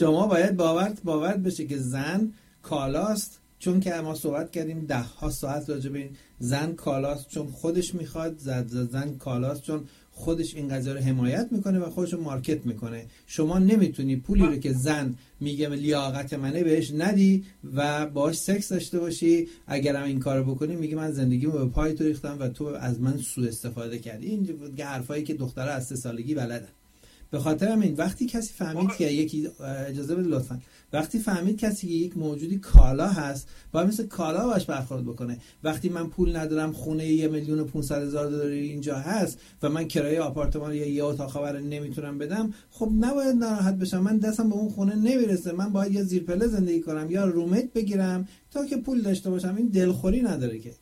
شما باید باور بشه که زن کالاست، چون که ما صحبت کردیم 10 ساعت راجع به این. زن کالاست چون خودش میخواد، زن کالاست چون خودش این قضیه رو حمایت میکنه و خودش رو مارکت میکنه. شما نمیتونی پولی رو که زن میگه لیاقت منه بهش ندی و باهاش سکس داشته باشی. اگرم این کارو بکنی میگه من زندگیمو به پای تو ریختم و تو از من سوء استفاده کردی. این حرفایی که دخترها از 3 سالگی بلدن. به خاطر همین وقتی کسی فهمید که یکی، اجازه بده لطفا، وقتی فهمید کسی که یک موجودی کالا هست باید مثل کالا باش برخورد بکنه. وقتی من پول ندارم، خونه 1,500,000 دلاری اینجا هست و من کرایه آپارتمان یا یه اتاق خوابه نمیتونم بدم، خب نباید ناراحت بشم. من دستم به اون خونه نمیرسه، من باید یا زیر پله زندگی کنم یا رومت بگیرم تا که پول داشته باشم. این دلخوری نداره که.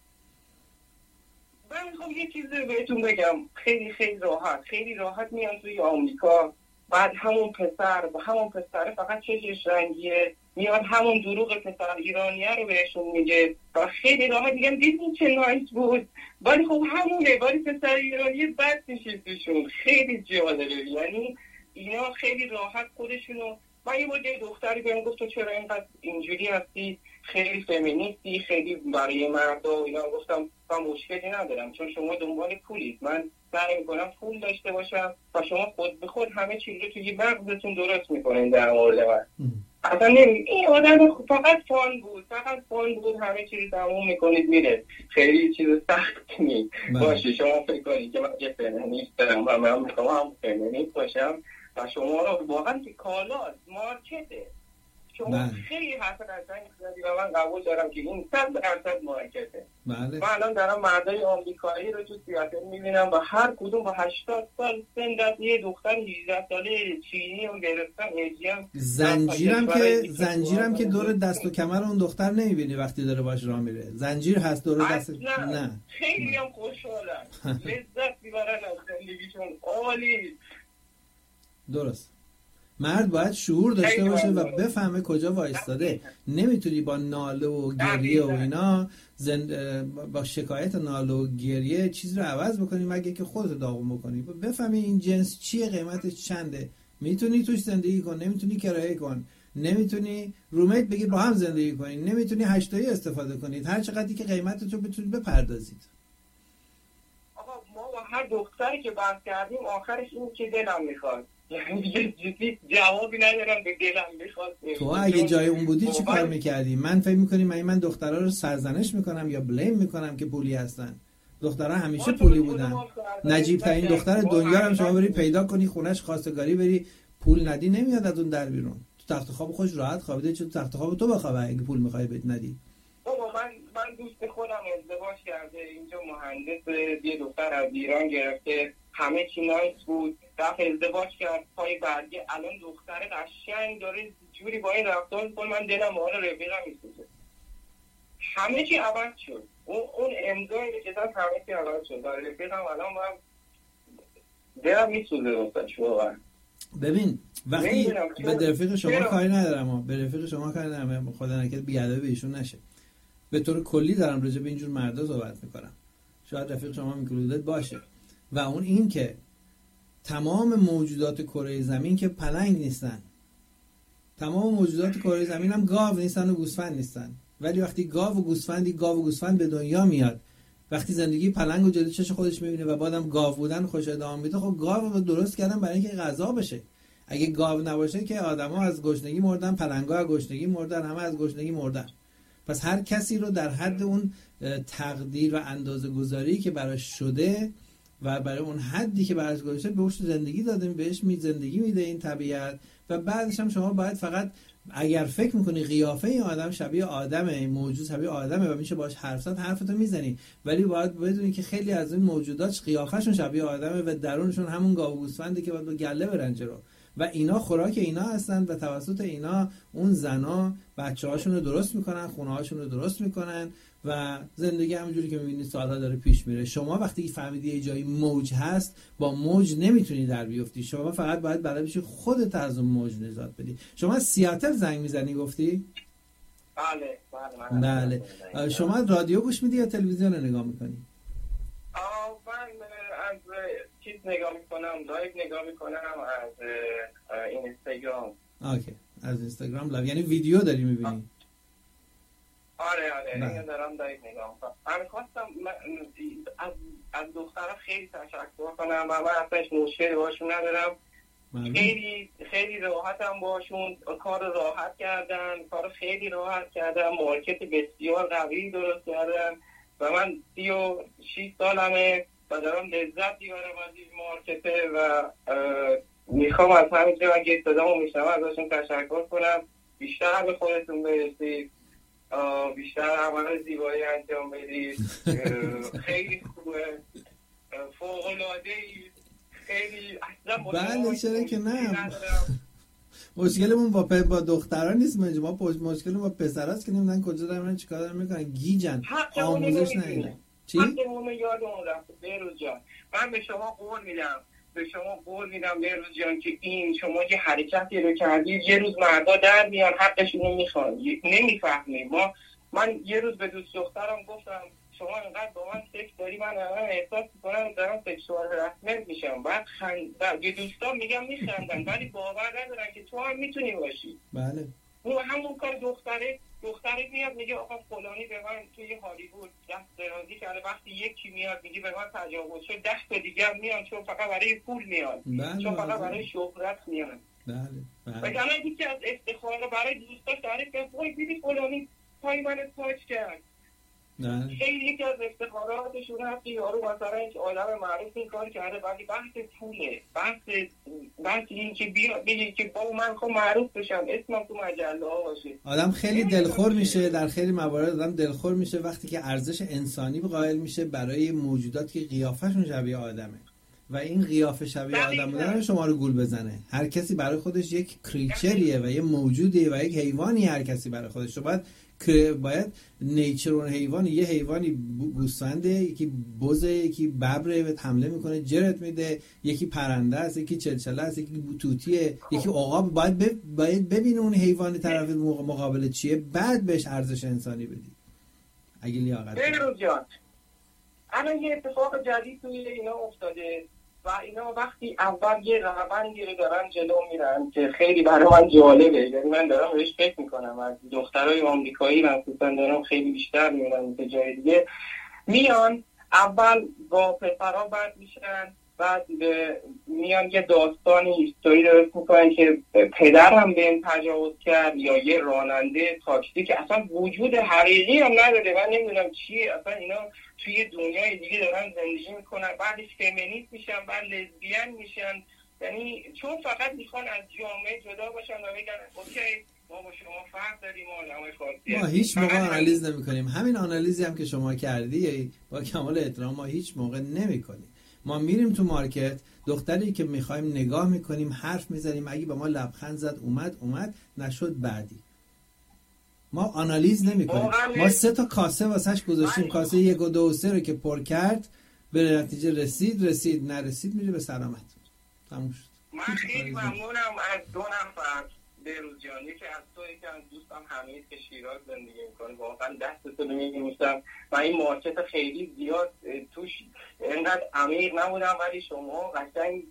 من میخوام یه چیز بهتون بگم، خیلی راحت میان توی آمریکا، بعد همون پسر فقط چشش رنگیه میاد همون دروغ پسر ایرانیه رو بهشون میگه و خیلی راحت میگن دیدین چه نایس بود، ولی خب همونه، ولی پسر ایرانی بد میشه توشون. خیلی جالبه، یعنی اینا خیلی راحت خودشونو. من یه بار یه دختری بهم گفت تو چرا اینقدر اینجوری هستی، خیلی فمینیستی، خیلی برای مردا و اینا. گفتم من مشکلی ندارم چون شما دنبال پولید، من سعی میکنم پول داشته باشم و شما خود به خود همه چیز رو توی مغزتون درست میکنین در مورد من. اصلا این آدم فقط فان بود، همه چیز تموم میکنید میره. خیلی چیز سخت نیست. باشه شما فکر کنید که من یه فمینیست دارم و من میخوام هم فمینیست باشم و شما رو واقعا که کالا مارکته. شما خیلی حرف قشنگی زدی و من قبول دارم که این 100% مارکته. من الان دارم مردای آمریکایی رو تو سیاتل میبینم و هر کدوم با 80 سال سن دست یه دختر 18 ساله چینی رو گرفتن. زنجیرم که دور دست و کمر اون دختر نمیبینی وقتی داره باش راه میره. زنجیر هست دور دست. نه خیلی هم خوشحالم، لذت میبرن از زندگیشون. عالی. درست. مرد باید شعور داشته باشه و بفهمه کجا وایستاده. نمیتونی با ناله و گریه و اینا با شکایت ناله و گریه چیز رو عوض بکنی مگه که خودت داغون بکنی. بفهمی این جنس چیه، قیمتش چنده، میتونی توش زندگی کن، نمیتونی کرایه کن، نمیتونی رومت بگیر با هم زندگی کنید، نمیتونی هشتایی استفاده کنید، هر چقدری که قیمتش رو بتونید بپردازید. آقا ما با هر دختری که بحث کردیم آخرش این که دلم میخواد، یعنی جدی جوابی ندارم به دلم میخواد. تو اگه جای اون بودی چی کار میکردی؟ من فکر میکنی من دخترها رو سرزنش میکنم یا بلیم میکنم که پولی هستن؟ دخترها همیشه پولی بودن. نجیب ترین دختر دنیا هم شما بری پیدا کنی خونش خواستگاری بری پول ندی نمیاد از اون در بیرون. تو تخت خواب خوش راحت خوابیده، چون تخت خواب تو بخوابه اگه پول میخوای بهت ندی. بابا من دوست خودم ازدواج کرده اینجا، مهندس، یه دختر از ایران گرفته، همه چی نایس بود، رفت ازدواج کرد، پای برگه الان دختر قشنگ داره جوری با این رفتار میکنه من دلم مال رفیقم میسوزه. همه چی عوض شد. اون امضای که داد همه چی عوض شد. رفیقم الان من دلم میسوزه واسش واقعا. ببین وقتی به رفیق شما کاری ندارم، به رفیق شما کاری ندارم، خدا نکنه بیادبی به ایشون نشه. به طور کلی دارم راجع به اینجور مردا صحبت میکنم. شاید رفیق شما اینکلودد باشه. و اون این که تمام موجودات کره زمین که پلنگ نیستن، تمام موجودات کره زمین هم گاو نیستن و گوسفند نیستن، ولی وقتی گاو و گوسفند به دنیا میاد، وقتی زندگی پلنگ و جلوی چش خودش میبینه و بعدم گاو بودن خوش ادامه میده، خب گاو رو درست کردن برای اینکه غذا بشه. اگه گاو نباشه که آدما از گشنگی مردن، پلنگا از گشنگی مردن، همه از گشنگی مردن. پس هر کسی رو در حد اون تقدیر و اندازه‌گذاری که براش شده و برای اون حدی که براش گذاشته بهش زندگی داده، بهش زندگی میده این طبیعت. و بعدش هم شما باید فقط اگر فکر میکنی قیافه این آدم شبیه آدمه، این موجود شبیه آدمه و میشه باش حرف زد، حرفتو میزنی، ولی باید بدونی که خیلی از این موجودات قیافه‌شون شبیه آدمه و درونشون همون گاو و گوسفنده که باید با گله برن جلو و اینا خوراک اینا هستن و توسط اینا اون زنا بچه‌هاشون رو درست میکنن، خونه‌هاشون رو درست میکنن و زندگی همونجوری که می‌بینید سال‌ها داره پیش میره. شما وقتی فهمیدی یه جایی موج هست، با موج نمیتونی در بیفتی. شما فقط باید برای بشی خودت از اون موج نجات بدی. شما از سیاتل زنگ میزنی گفتی؟ بله. شما رادیو گوش میدی یا تلویزیون رو نگاه میکنی؟ من از چیز نگاه میکنم، لایو نگاه میکنم از اینستاگرام. اوکی، از اینستاگرام لایو، یعنی ویدیو داری میبینی؟ آره اینو دارم نگاه میکنم. من خواستم از دخترها خیلی تشکر کنم و من اصلا مشکلی باشون ندارم. خیلی راحتم باشون، کار راحت کردن، کار خیلی راحت کردن، مارکت بسیار قوی درست کردن و من 36 سالمه و دارم لذت میبرم از این مارکت و میخوام از همین جا اگه صدامو میشنم ازشون تشکر کنم. بیشتر به خودتون برسید، بیشتر عمل زیبایی انجام بدید. خیلی خوبه، فوق‌العاده‌ای، خیلی اصلا بله چرا که نه. مشکلمون با دختران نیست، ما مشکلمون با پسراست که نمیدونن کجا دارن چیکار دارن میکنن، گیجن، آموزش ندیدن. چی؟ حقمون یادمون رفت. بهروز جان من به شما قول میدم بهروز جان که این شما یه حرکتی رو کردید، یه روز مردا در میان حقشون رو میخوان، نمیفهمیم. من یه روز به دوست دخترم گفتم شما اینقدر با من سکس داری، من احساس میکنم دارم سکشوال هراسمنت میشم. بعد یه دوستان میگم میخندن ولی باور ندارن که تو هم میتونی باشی. بله اون همون کار دختره میاد میگه آقا فلانی به من توی هالیوود دست درازی کرده، وقتی یکی میاد میگه به من تجاوز شد، 10 تا دیگه هم میان چون فقط برای پول میان، چون فقط برای شهرت میان. بله وگرنه یکی از افتخار برای دوستاش تعریف کرد وای دیدی فلانی پای من تاچ کرد. خیلی یکی از افتخاراتشون هست که یارو مثلا یک آدم معروف این کار کرده، ولی بحث پوله، بحث این که بگی که با من خب معروف بشم، اسمم تو مجله ها باشه. آدم خیلی دلخور میشه، در خیلی موارد آدم دلخور میشه وقتی که ارزش انسانی قائل میشه برای موجوداتی که قیافشون شبیه آدمه و این قیافه شبیه آدم بودن شما رو گول بزنه. هر کسی برای خودش یک کریچریه و یه موجودیه و یک حیوانی، هر کسی برای خودش. باید نیچر اون حیوان، یه حیوانی گوسفنده، یکی بزه، یکی ببره به حمله میکنه جرت میده، یکی پرنده است، یکی چلچله است، یکی توتیه، یکی عقاب. باید ببینه اون حیوان طرف مقابل چیه، بعد بهش ارزش انسانی بدی اگه لیاقت داره. الان یه اتفاق جدید توی اینا افتاده و اینا وقتی اول یه روندی رو دارن جلو میرن که خیلی برای من جالبه، یعنی من دارم بهش فکر میکنم. از دخترای آمریکایی مخصوصا دارم خیلی بیشتر میبینم که جای دیگه میان اول با پسرها بد میشن، بعد میان یه داستانی هیستوری درست میکنن که پدرم به این تجاوز کرد یا یه راننده تاکسی که اصلا وجود حقیقی هم نداره، من نمیدونم چیه اصلا. اینا توی دنیای دیگه دارن زندگی میکنن، بعدش فمینیست میشن، بعد لزبیان میشن، یعنی چون فقط میخوان از جامعه جدا باشن و بگن اوکی ما با شما فرق داریم، ما هیچ موقع آنالیز نمی‌کنیم. همین آنالیزی هم که شما کردی با کمال احترام ما هیچ موقع نمی‌کنیم. ما میریم تو مارکت، دختری که میخوایم نگاه میکنیم، حرف میزنیم، اگه با ما لبخند زد اومد، نشد بعدی. ما آنالیز نمی‌کنیم. ما 3 تا کاسه واسش گذاشتیم، کاسه 1 و 2 و 3 رو که پر کرد به نتیجه رسید نرسید میره به سلامت. تموم شد. من خیلی ممنونم از 2 نفر، بهروز جان، یکی از تو، یکی از دوستم حمید که شیراز زندگی میکنه. واقعا دستتون رو میگیرم. من این مارکت خیلی زیاد توش اینقدر عمیق نبودم ولی شما قشنگ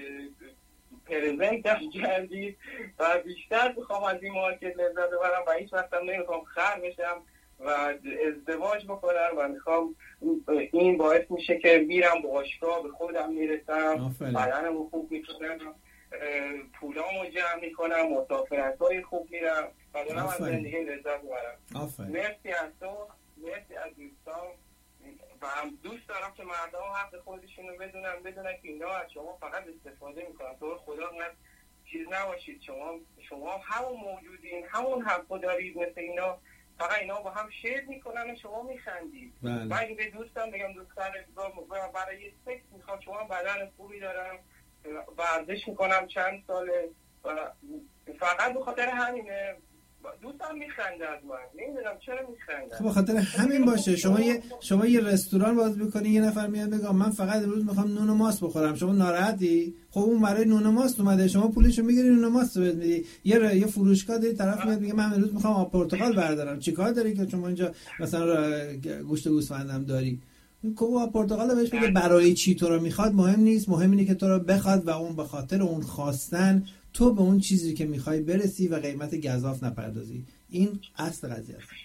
پرزنت کردید و بیشتر میخوام از این مارکت لذت ببرم و هیچ وقت هم نمیخوام خر بشم و ازدواج بکنم و میخوام این باعث میشه که میرم باشگاه به خودم میرسم، بدنمو خوب میکنم، پولامو جمع میکنم، مسافرت‌های خوب میرم و دارم از زندگی لذت میبرم. مرسی از تو، مرسی از دوستان و هم دوست دارم که مردم حق خودشونو بدونن که اینا از شما فقط استفاده میکنن. تو خدا قد چیز نباشید، شما همون موجودین، همون حقو دارید مثل اینا، فقط اینا با هم شیر میکنن و شما میخندید. من اگه به دوستم بگم دوستان برای سکس میخوام، شما بدن خوبی دارم، ورزش میکنم چند ساله و فقط به خاطر همینه دوستم میخنده از من، نمیدونم چرا میخنده. خب به خاطر همین باشه. شما یه رستوران باز بکنی، یه نفر میاد بگه من فقط امروز میخوام نون و ماست بخورم، شما ناراحتی؟ خب اون برای نون و ماست اومده، شما پولشو میگیری نون و ماست بهت میدی. یه فروشگاه داری طرف میاد میگه من امروز میخوام آب پرتقال بردارم، چیکار داری که شما اینجا مثلا گوشت گوسفندم داری؟ کوبا پرتقال بهش بده برای چی تو رو میخواد مهم نیست، مهم اینه که تو رو بخواد و اون به خاطر اون خواستن تو به اون چیزی که میخوای برسی و قیمت گزاف نپردازی. این اصل قضیه است.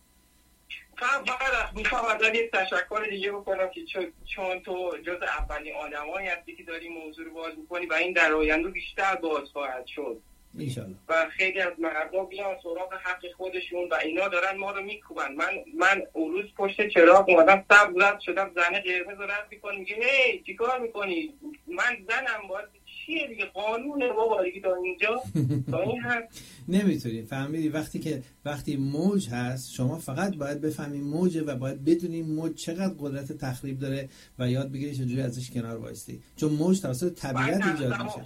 فقط میخوام ازت یک تشکر دیگه بکنم که چون تو جز اولین آدمایی هستی که داری موضوع رو باز میکنی و این در آینده بیشتر باز خواهد شد انشالله. و خیلی از مردم بیان سراغ حق خودشون و اینا دارن ما رو میکوبن. من اون روز پشت چراغ اومدم سبز رد شدم، زنه قرمز رو رد میکنه میگه هی چیکار میکنی؟ من زنم باید چیه دیگه، قانونه بابا دیگه تا اینجا تا این هست نمیتونی فهمیدی. وقتی موج هست شما فقط باید بفهمی موجه و باید بدونی موج چقدر قدرت تخریب داره و یاد بگیری چجوری ازش کنار وایستی، چون موج توسط طبیعت ایجاد میشه.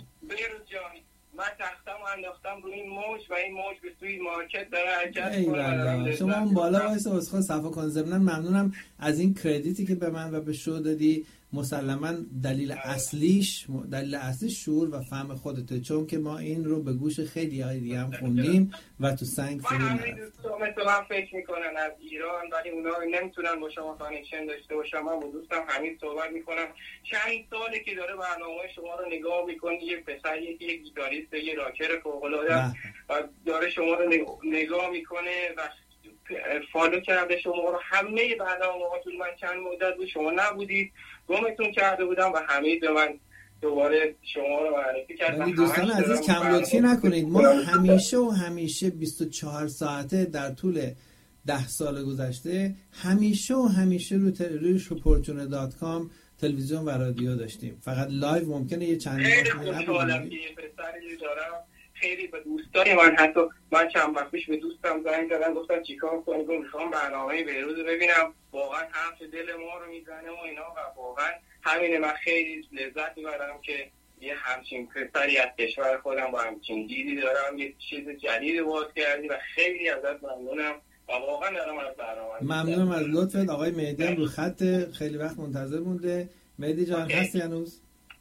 من تختم انداختم روی این موج و این موج به سوی مارکت داره حرکت. شما اون بالا وایسا اسخا صفا کن. ضمن ممنونم از این کردیتی که به من و به شو دادی. مسلما دلیل اصلیش شعور و فهم خودته، چون که ما این رو به گوش خیلی های دیگه هم خوندیم و تو سنگ فرو نرفتیم. من فکر میکنن از ایران ولی اونا نمیتونن با شما کانکشن داشته باشن. من با دوستم همین صحبت میکنم، چند ساله که داره برنامه شما رو نگاه میکنه. یه پسریه که یه گیتاریست، یه راکر فوق‌العاده و داره شما رو نگاه میکنه و فالو کرده شما رو. همه برنامه‌هاتون من چند مدت بود شما نبودید، گمتون کرده بودم و همه به من دوباره شما رو معرفی کردم. ولی دوستان عزیز کم لطفی نکنید. ما همیشه 24 ساعته در طول 10 سال گذشته همیشه روی شوپورچونه.com تلویزیون و رادیو داشتیم. فقط لایو ممکنه یه چند خیلی خوشحالم که یه پسری دارم. خیلی به دوستای من چند وقت پیش به دوستم زنگ زدم گفتم چیکار کنم، میخوام برنامه بیروز رو ببینم. واقعا حرف دل ما رو میزنه و اینا و واقعا همینه. من خیلی لذت میبرم که یه همچین پسری از کشور خودم با همچین دیدی دارم یه چیز جدید باز کردی و خیلی ازت ممنونم و واقعا دارم از برنامه ممنونم از لطفت. آقای مهدی هم رو خط خیلی وقت منتظر مونده. مهدی جان هستی هنوز؟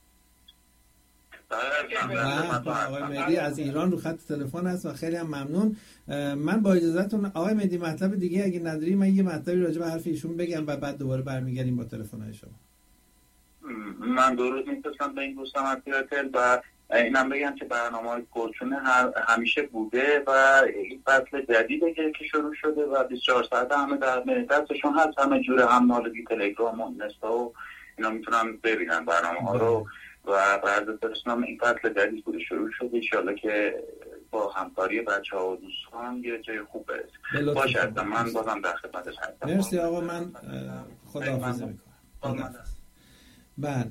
آقای مهدی از ایران رو خط تلفن هست و خیلی هم ممنون. من با اجازهتون آقای مهدی مطلب دیگه اگه نداری من یه مطلبی راجع به حرف ایشون بگم و بعد دوباره برمیگردیم با تلفن‌های شما. من درود می‌فرستم به این دوستم از پیراتل و اینم بگم که برنامه‌های پورچونه همیشه بوده و این فصل جدیده که شروع شده و 24 ساعت همه در دستشون هست، همه جوره، هم نالگی تلگرام و اینستا و اینا میتونن ببینن برنامه‌ها رو و بعد فرستنامه این فصل جدید بوده شروع شده. انشالله که با همکاری بچه‌ها و دوستان یه جای خوب برسه. باشه من بازم در خدمتش هستم. مرسی آقا، من خداحافظی میکنم. بله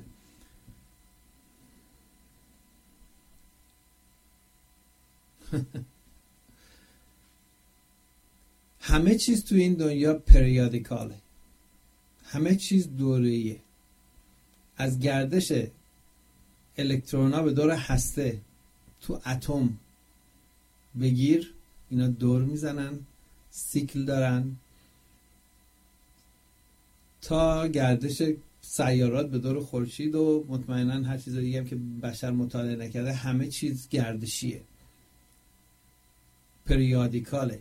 همه چیز تو این دنیا پریادیکاله، همه چیز دوره‌ایه. از گردش الکترونا به دور هسته تو اتم بگیر، اینا دور میزنن، سیکل دارن، تا گردش سیارات به دور خورشید و مطمئنا هر چیز دیگه هم که بشر مطالعه نکرده، همه چیز گردشیه، پریادیکاله.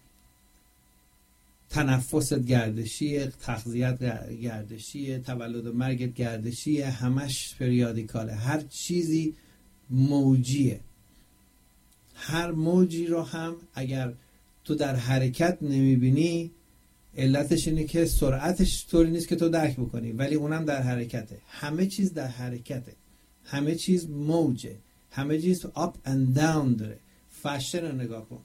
تنفست گردشیه، تغذیت گردشیه، تولد و مرگت گردشیه، همش پریادیکاله. هر چیزی موجیه. هر موجی رو هم اگر تو در حرکت نمیبینی، علتش اینه که سرعتش طوری نیست که تو درک بکنی، ولی اونم در حرکته. همه چیز در حرکته، همه چیز موجه، همه چیز up and down داره. فشن رو نگاه کن،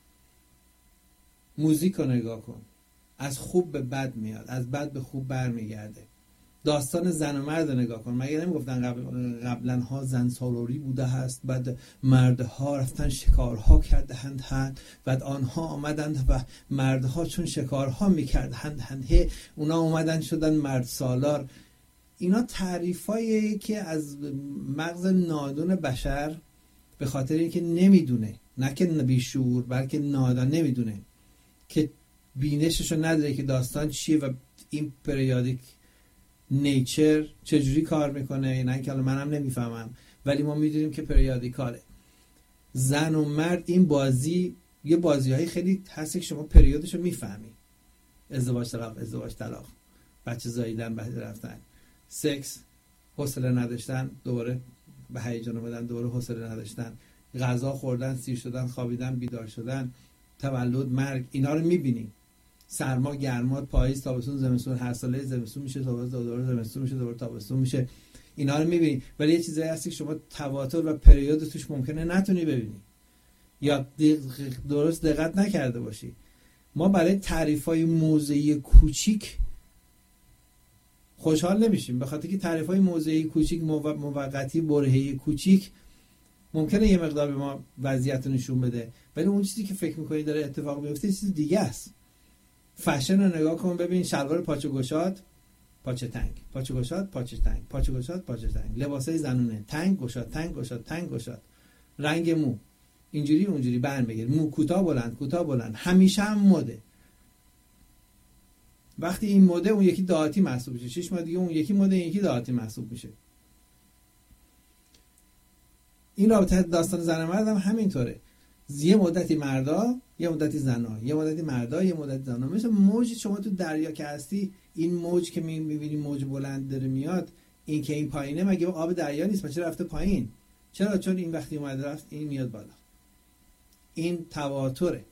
موزیک رو نگاه کن، از خوب به بد میاد، از بد به خوب برمیگرده. داستان زن و مرد رو نگاه کن. مگه نمیگفتن قبلا ها زن سالاری بوده هست، بعد مردها رفتن شکارها کردند، بعد آنها آمدند و مردها چون شکارها میکردند اونا اومدن شدن مرد سالار. اینا تعریفایی که از مغز نادون بشر، به خاطر اینکه نمیدونه، نه که بیشعور بلکه نادان، نمیدونه که بینششو نداره که داستان چیه و این پریادیک نیچر چجوری کار میکنه. نه که منم نمیفهمم، ولی ما میدونیم که پریادیکاله. زن و مرد این بازی، یه بازی‌های خیلی هست که شما پریودشو میفهمی. ازدواج طلاق، بچه زاییدن، بچه رفتن، سکس، حوصله نداشتن، دوباره به هیجان اومدن، دوباره حوصله نداشتن، غذا خوردن، سیر شدن، خوابیدن، بیدار شدن، تولد، مرگ، اینا رو میبینی. سرما، گرما، پاییز، تابستون، زمستون، هر ساله زمستون میشه، دوباره زمستون میشه، دوباره تابستون میشه، اینا رو میبینی. ولی یه چیزایی هستی که شما تواتر و پریود توش ممکنه نتونی ببینی یا درست دقت نکرده باشی. ما برای تعریف‌های موضعی کوچیک خوشحال نمیشیم، به خاطر که تعریف‌های موضعی کوچیک، موقتی، برهه‌ای کوچیک ممکنه یه مقدار به ما وضعیت رو نشون بده، ولی اون چیزی که فکر می‌کنی داره اتفاق میفته چیز دیگه است. فشن رو نگاه کن ببین، شلوار پاچه گشاد، پاچه تنگ، پاچه گشاد، پاچه تنگ، پاچه گشاد، پاچه تنگ، لباسای زنونه، تنگ گشاد، تنگ گشاد، تنگ گشاد، رنگ مو اینجوری اونجوری برمیگرد، مو کوتاه بلند، کوتاه بلند، همیشه هم مده. وقتی این مده اون یکی دعاتی محسوب میشه، 6 ماه دیگه اون یکی مده، این یکی دعاتی محسوب میشه. این رابطه داستان زن و مرد هم همینطوره. یه مدتی مردا، یه مدتی زنا، یه مدتی مردا، یه مدتی زنا. مثل موج شما تو دریا که هستی، این موج که میبینی موج بلند داره میاد، این که این پایینه مگه آب دریا نیست؟ چرا رفته پایین؟ چرا؟ چون این وقتی اومد رفت این میاد بالا. این تواتره.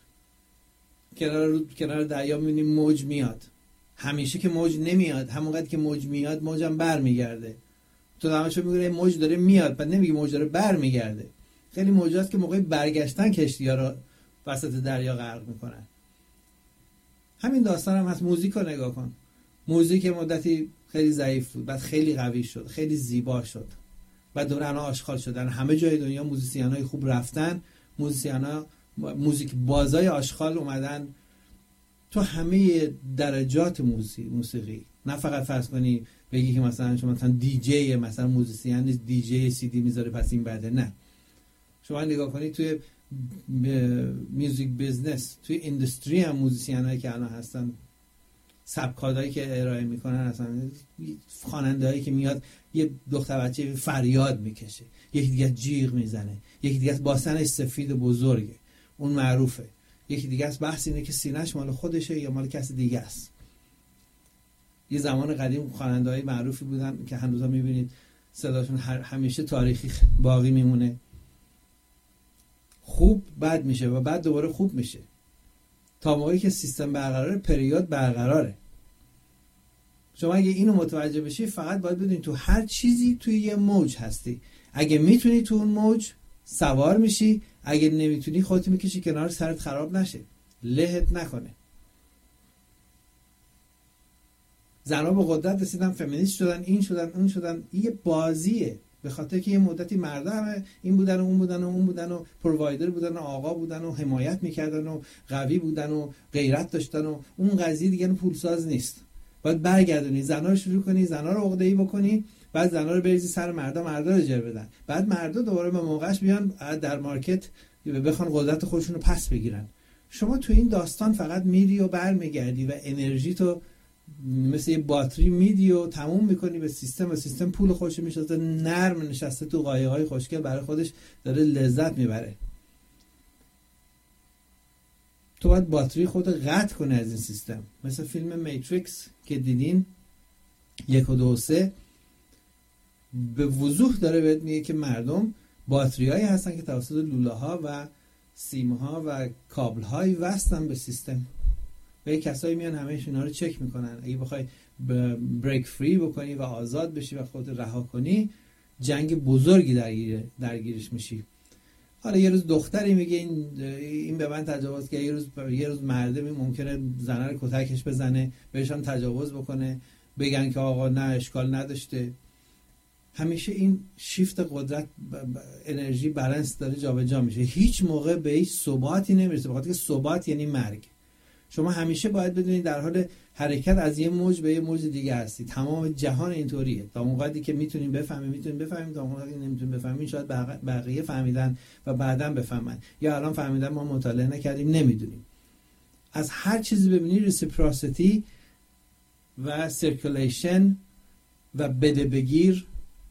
کنار دریا میبینی موج میاد. همیشه که موج نمیاد، همونقدر که موج میاد موجم برمیگرده. تو همش میگه موج داره میاد، بعد نمیگه موج داره برمیگرده. خیلی موجاست که موقع برگشتن کشتی‌ها رو وسط دریا غرق میکنن. همین داستان هم هست. موزیک رو نگاه کن. موزیک مدتی خیلی ضعیف بود، بعد خیلی قوی شد، خیلی زیبا شد، بعد دوران آشغال شدن. همه جای دنیا موزیسینای خوب رفتن، موزیک بازای آشغال اومدن تو همه درجات موسیقی. نه فقط فرض کنی بگی که مثلا شما مثلا دیجی، مثلا موزیسین نیست دیجی سی دی میذاره پس این بده. نه، شما نگاه کنید توی میوزیک بیزنس، توی اندستری هم موزیسینایی که الان هستن، سبکادایی که ارائه میکنن، اصلا خواننده‌ای که میاد یه دختر بچه فریاد میکشه، یکی دیگه جیغ میزنه، یکی دیگه باسنش سفید بزرگه، اون معروفه، یکی دیگه است بحث اینه که سینه‌اش مال خودشه یا مال کسی دیگه است. یه زمان قدیم خواننده‌های معروفی بودن که هنوزا میبینید صداشون همیشه تاریخی باقی میمونه. خوب بد میشه و بعد دوباره خوب میشه. تا موقعی که سیستم برقراره، پریود برقراره. شما اگه اینو متوجه بشی، فقط باید بدونی تو هر چیزی توی یه موج هستی. اگه میتونی تو اون موج سوار میشی، اگه نمیتونی خودت میکشی کنار، سرت خراب نشه، لهت نکنه. زنها به قدرت رسیدن، فمینیست شدن، این شدن، اون شدن. این یه بازیه، به خاطر که یه مدتی مردا همه این بودن و اون بودن و اون بودن و پرووایدر بودن و آقا بودن و حمایت میکردن و قوی بودن و غیرت داشتن و اون قضیه دیگه پولساز نیست. باید برگردونی، زنا رو شروع کنی، زنا رو عقده‌ای بکنی، بعد زنا رو بریزی سر مردا رو جر بدن، بعد مردا دوباره به موقعش بیان در مارکت بخوان قدرت خودشون رو پس بگیرن. شما تو این داستان فقط میری و برمیگردی و انرژی تو مثل یه باتری میدی و تموم میکنی به سیستم و سیستم پول خودش میشازه، نرم نشسته تو قایقای خوشگل برای خودش داره لذت میبره. تو باید باتری خودت قطع کنی از این سیستم. مثل فیلم میتریکس که دیدین 1 و 2 و 3 به وضوح داره بهت میگه که مردم باتریایی هستن که توسط لوله ها و سیم ها و کابل های وصلن به سیستم و یک کسایی میان همه‌اش اینا رو چک میکنن. اگه بخوای بریک فری بکنی و آزاد بشی و خودت رها کنی، جنگ بزرگی درگیرش میشی. حالا یه روز دختری میگه این به من تجاوز کرد، یه روز مردمی ممکنه زنه رو کتکش بزنه، بهش هم تجاوز بکنه، بگن که آقا نه اشکال نداشته. همیشه این شیفت قدرت انرژی بالانس داره جابجا میشه، هیچ موقع به هیچ ثباتی نمیرسه، بخاطر که ثبات یعنی مرگ. شما همیشه باید بدونید در حال حرکت از یه موج به یه موج دیگه هستی. تمام جهان اینطوریه. تا موقعی که میتونیم بفهمیم، تا موقعی که نمیتونیم بفهمیم شاید بقیه فهمیدن و بعداً بفهمن، یا الان فهمیدن ما مطالعه نکردیم نمیدونیم. از هر چیزی ببینید ریسیپروسیتی و سرکولیشن و بده بگیر،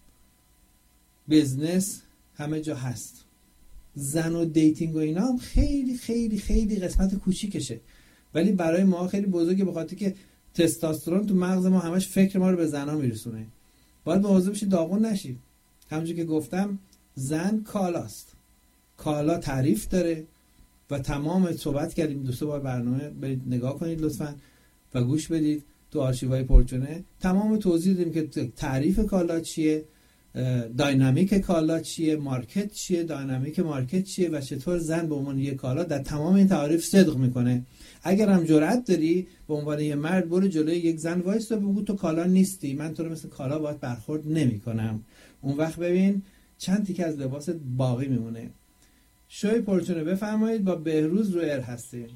بزنس همه جا هست. زن و دیتینگ و اینا هم خیلی خیلی خیلی قسمت کوچیکشه، ولی برای ما خیلی بزرگه، به خاطر که تستوسترون تو مغز ما همش فکر ما رو به زنا میرسونه. باید مواظب بشی داغون نشی. همونجوری که گفتم زن کالاست. کالا تعریف داره و تمام صحبت کردیم. 2 بار برنامه برید نگاه کنید لطفاً و گوش بدید تو آرشیوهای پورچونه. تمام توضیح دادیم که تعریف کالا چیه، داینامیک کالا چیه، مارکت چیه، داینامیک مارکت چیه و چطور زن به عنوان یک کالا در تمام این تعریف صدق میکنه. اگر هم جرأت داری به عنوان یه مرد برو جلوی یک زن وایسا بگو تو کالا نیستی، من تو رو مثل کالا باهات برخورد نمیکنم. اون وقت ببین چند تیکه از لباست باقی میمونه. شوی پورچونه بفرمایید، با بهروز رویر هستیم.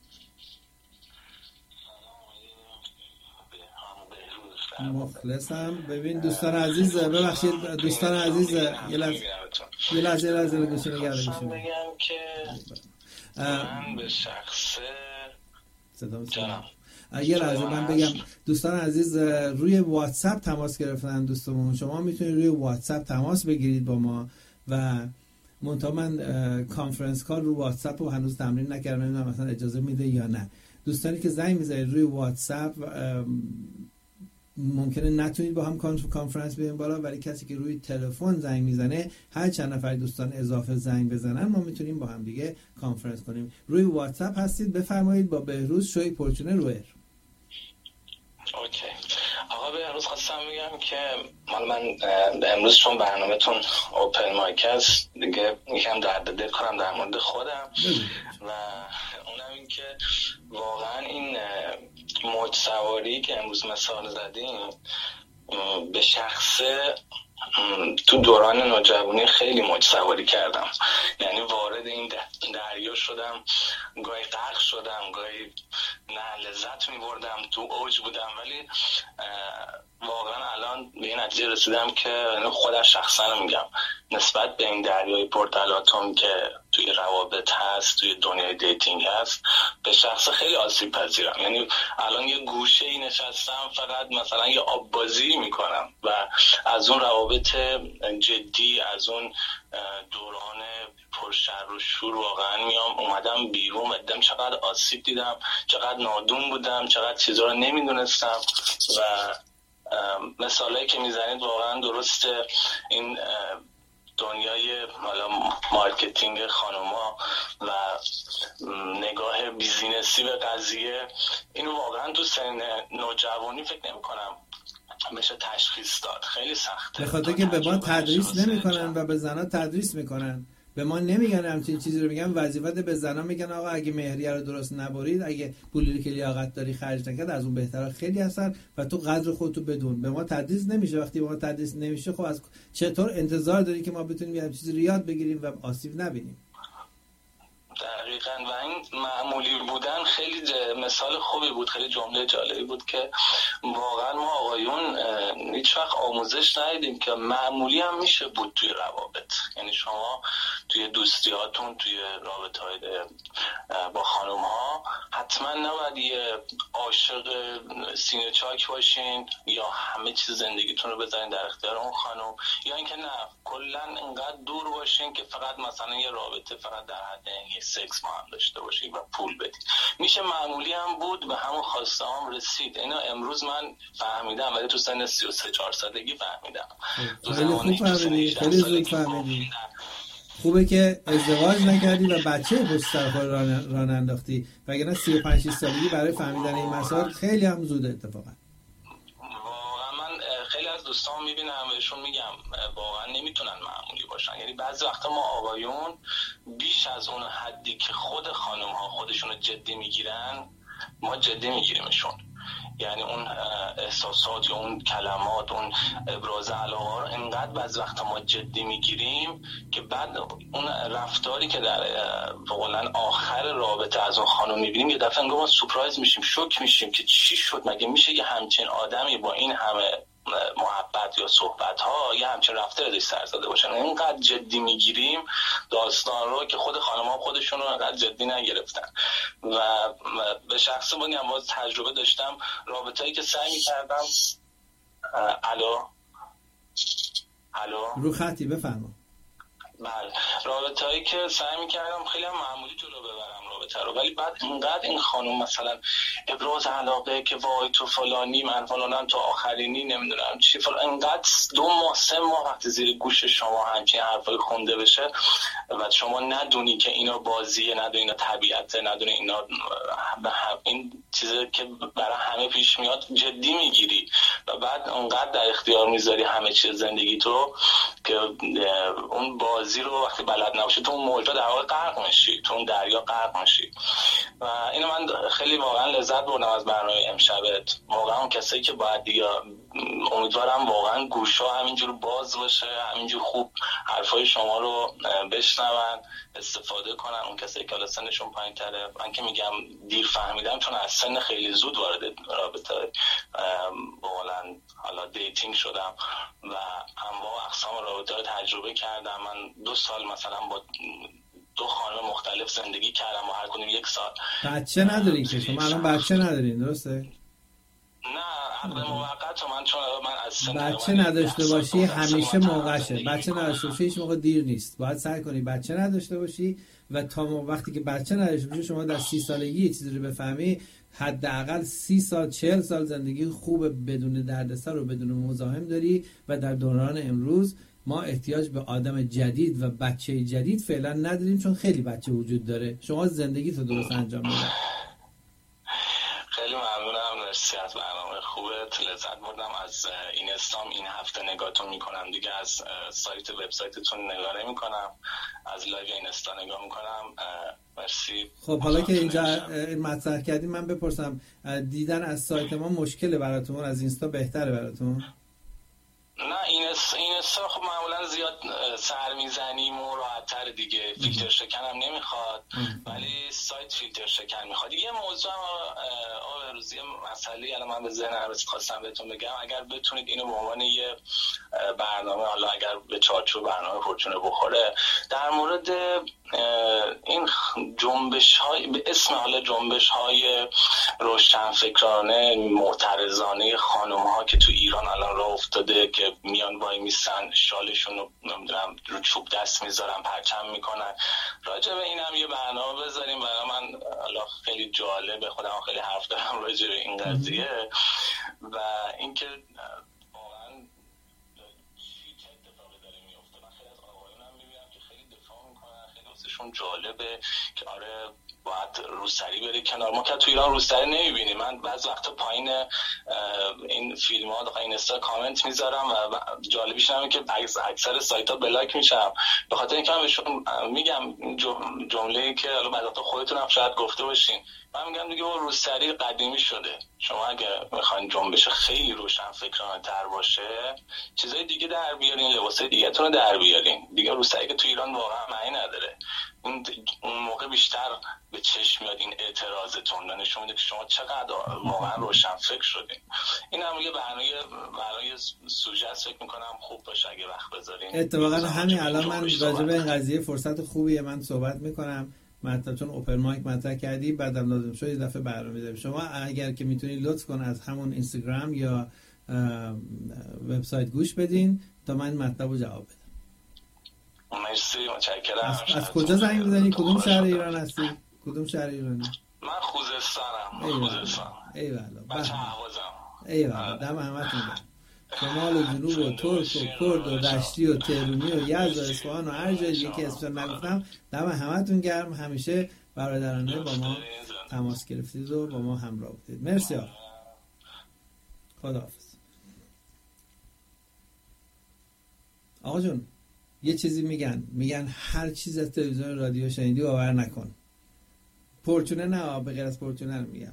مخلصم. ببین دوستان عزیز، ببخشید دوستان عزیز، یه لحظه گوشی نگرده گوشی بگم که من به شخص یه لحظه من بگم دوستان عزیز روی واتساپ تماس گرفتن دوستمون. شما میتونید روی واتساپ تماس بگیرید با ما و منتها من کانفرنس کال رو واتساپ رو هنوز تمرین نکردم، نمیدونم مثلا اجازه میده یا نه. دوستانی که زنگ میزنید روی واتساپ ممکنه نتونید با هم کانفرنس بریم بالا، ولی کسی که روی تلفن زنگ میزنه هر چند نفر دوستان اضافه زنگ بزنن ما میتونیم با هم دیگه کانفرنس کنیم. روی واتساپ هستید، بفرمایید با بهروز شوی پورچونه رویر. اوکی آقا بهروز، خواستم بگم که من امروز چون برنامه‌تون اوپن مایک است دیگه یکم درد دل کنم در مورد خودم و اونم این که واقعا این موج سواری که امروز مثال زدیم به شخصه تو دوران نوجوانی خیلی موج سواری کردم، یعنی وارد این دریا شدم، گاهی غرق شدم، گاهی نه لذت می‌بردم، تو اوج بودم، ولی واقعا الان به این نتیجه رسیدم که خودم شخصا میگم نسبت به این دریای پرتلاطم که توی روابط هست، توی دنیای دیتینگ هست، به شخص خیلی آسیب پذیرم. یعنی الان یه گوشه ای نشستم فقط مثلا یه آب بازی میکنم و از اون روابط جدی، از اون دوران پرشر و شور واقعا اومدم بیرون و دیدم چقدر آسیب دیدم، چقدر نادون بودم، چقدر چیزا رو نمیدونستم و مثالایی که میزنید واقعا درسته. این دنیای مارکتینگ خانوما و نگاه بیزینسی به قضیه، اینو واقعا تو سن نوجوانی فکر نمی کنم بشه تشخیص داد، خیلی سخته. به خاطر که به ما تدریس نمی‌کنن و به زنا تدریس میکنن، به ما نمیگن همچین چیزی رو، میگن وظیفت به زنا میگن آقا اگه مهریه رو درست نبرید، اگه پولی که لیاقت داری خرج نکرد، از اون بهتره خیلی هستن و تو قدر خودتو بدون. به ما تدریس نمیشه. وقتی به ما تدریس نمیشه خب از چطور انتظار داری که ما بتونیم یه چیزی رو یاد بگیریم و آسیب نبینیم؟ دقیقاً. و این معمولی بودن خیلی مثال خوبی بود، خیلی جمله جالبی بود که واقعا ما آقایون هیچ وقت آموزش ندیدیم که معمولی هم میشه بود توی روابط. یعنی شما توی دوستیاتون، توی رابطه‌های با خانم ها حتما نباید یه عاشق سینه چاک باشین یا همه چیز زندگیتون رو بذارین در اختیار اون خانم، یا اینکه نه کلا انقدر دور باشین که فقط مثلا یه رابطه فقط در حد یه سکس با هم داشته باشین و پول بدین. میشه معمولی هم بود، به همون خواسته هم رسید. اینو امروز من فهمیدم، ولی تو سن 33-4 سالگی فهمیدم. خیلی خوب فهمیدی، خیلی زود فهمیدی. خوبه که ازدواج نکردی و بچه پشت سر خود راه انداختی، وگرنه 35 سالگی برای فهمیدن این مسائل خیلی هم زوده. اتفاقا واقعا من خیلی از دوستان میبینم بهشون میگم واقعا نمیتونن معمولی باشن. یعنی بعضی وقتا ما آقایون بیش از اون حدی که خود خانم ها خودشونو جدی میگیرن ما جدی میگیریمشون. یعنی اون احساسات یا اون کلمات، اون ابراز علاقه رو انقدر بعضی وقتا ما جدی میگیریم که بعد اون رفتاری که در واقعا آخر رابطه از اون خانم میبینیم یه دفعه انگار ما سورپرایز میشیم، شوک میشیم که چی شد، مگه میشه یه همچین آدمی با این همه محبت یا صحبت ها یه همچین رفتار ازش سر زده باشن. اینقدر جدی میگیریم داستان رو که خود خانم ها خودشون رو اینقدر جدی نگرفتن. و به شخص بگم باز تجربه داشتم، رابطه‌ای که سعی میکردم الو رو خطی بفرما. بله، رابطه‌ای که سعی میکردم خیلی هم معمولی جلو ببرم، رابطه رو، ولی بعد اینقدر این خانم مثلا ابراز علاقه که وای تو فلانی من فلانم تو آخرینی نمیدونم چی فلان، اینقدر 2 ماه 3 ماه وقتی زیر گوش شما همچین حرفای خونده بشه و شما ندونی که اینا بازیه، ندونی اینا طبیعته، ندونی اینا این چیزی که برای همه پیش میاد جدی میگیری و بعد اونقدر در اختیار میذاری همه چیز زندگی تو که اون بازی رو وقتی بلد نباشی تو اون موجا در واقع غرق میشی، تو اون دریا غرق میشی. و اینو من خیلی واقعا لذت بردم از برنامه امشبت. واقعا اون کسایی که باید دیگه امیدوارم واقعا گوشا همینجور باز باشه، همینجور خوب حرفای شما رو بشنون، استفاده کنن. اون کسایی که حالا سنشون پایین‌تره، من که میگم دیر فهمیدم چون از سن خیلی زود وارد رابطه حالا دیتینگ شدم و انواع اقسام رابطه رو تجربه کردم. من 2 سال مثلا با 2 خانم مختلف زندگی کردم و هر کدوم 1 سال. بچه ندارین که شما الان بچه ندارین درسته؟ نه عقد موقت من چون من از سن بچه نداشته باشی همیشه موقعشه. بچه نداشته باشی هیچ موقع دیر نیست. باید سعی کنی بچه نداشته باشی و تا وقتی که بچه نداشته باشی شما در 30 سالگی یه چیزی رو بفهمی، حداقل 30 سال 40 سال زندگی خوب بدون دردسر و بدون مزاحم داری. و در دوران امروز ما احتیاج به آدم جدید و بچه جدید فعلا نداریم چون خیلی بچه وجود داره. شما زندگی تو درست انجام بدید. خیلی ممنونم، مرسی از برنامه خوبت، لذت بردم از این استام. این هفته نگاهتون میکنم دیگه، از سایت وبسایتتون نگاه نمیکنم، از لایو اینستا نگاه میکنم. مرسی. خب حالا که اینجا مطرح کردیم من بپرسم، دیدن از سایت ما مشکله براتون؟ از اینستا بهتره براتون؟ نه اینستا خب معمولا زیاد سر میزنیم و راحت‌تر دیگه، فیلتر شکن هم نمیخواد ولی سایت فیلتر شکن میخواد. یه موضوع روزی مسئله الان من به ذهنم خواستم بهتون بگم، اگر بتونید اینو به عنوان یه برنامه، حالا اگر به چارچوب برنامه فورچونه بخوره، در مورد این جنبش‌های به اسم حالا جنبش‌های روشنفکرانه معترضانه خانم‌ها که تو ایران الان راه افتاده که میان وای میسن شالشون رو نمیدونم رو چوب دست میذارن پرچم میکنن، راجع به اینم یه برنامه بذاریم. برای من حالا خیلی جالبه، خودم خیلی حرف دارم راجع به این قضیه و اینکه واقعا چه اتفاقی داره میفته. من خیلی از آقایونم میبینم که خیلی دفاع میکنن، خیلی واسهشون جالبه که آره باید روسری بره کنار. ما که تو ایران روسری نمیبینیم. من بعض وقتا پایین این فیلم ها داخل اینستا کامنت میذارم و جالبیش اینه که اکثر سایت ها بلاک میشم به خاطر اینکه من بهشون میگم جمله‌ای که حالا بعد خودتون هم شاید گفته باشین، من میگم دیگه روسری قدیمی شده. شما اگه میخواین جنبش خیلی روشن فکرانه تر باشه چیزای دیگه در بیارین، لباسای دیگه تون در بیارین دیگه. روسری که تو ایران واقعا معنی نداره. اون موقع بیشتر به چشم میاد این اعتراضتون، نشون میده که شما چقدر واقعا روشن فکر شدین. این هم یه برای سوژه فکر میکنم خوب باشه اگه وقت بذارین. اتفاقا همین الان من راجع به این قضیه فرصت خوبیه من صحبت میکنم. مطلبتون اوپن مایک مطرح کردی، بعدم لازم شد یه دفعه برنامه داریم. شما اگر که میتونید لطف کن از همون اینستاگرام یا وبسایت گوش بدین تا من مطلب رو جواب بدم. مرسی، متشکرم. از کجا زنگ میزنی؟ کدوم شهر ایران هستی؟ کدوم شهر ایرانی؟ من خوزستانم. خوزستان. ایوالله. بچه اهوازم. ایوالله. دم همتون گرم. شمال و جنوب و ترک و کرد و رشتی و تهرونی و یزد و اصفهان و هر جایی که اسمش نگفتم دم همتون گرم. همیشه برادرانه با ما تماس گرفتید و با ما همراه بودید. مرسی آقا. خداحافظ. آقا جون یه چیزی میگن هر چیز از تلویزیون رادیو شنیدی باور نکن. پورچونه نه، به غیر از پورچونه رو میگم.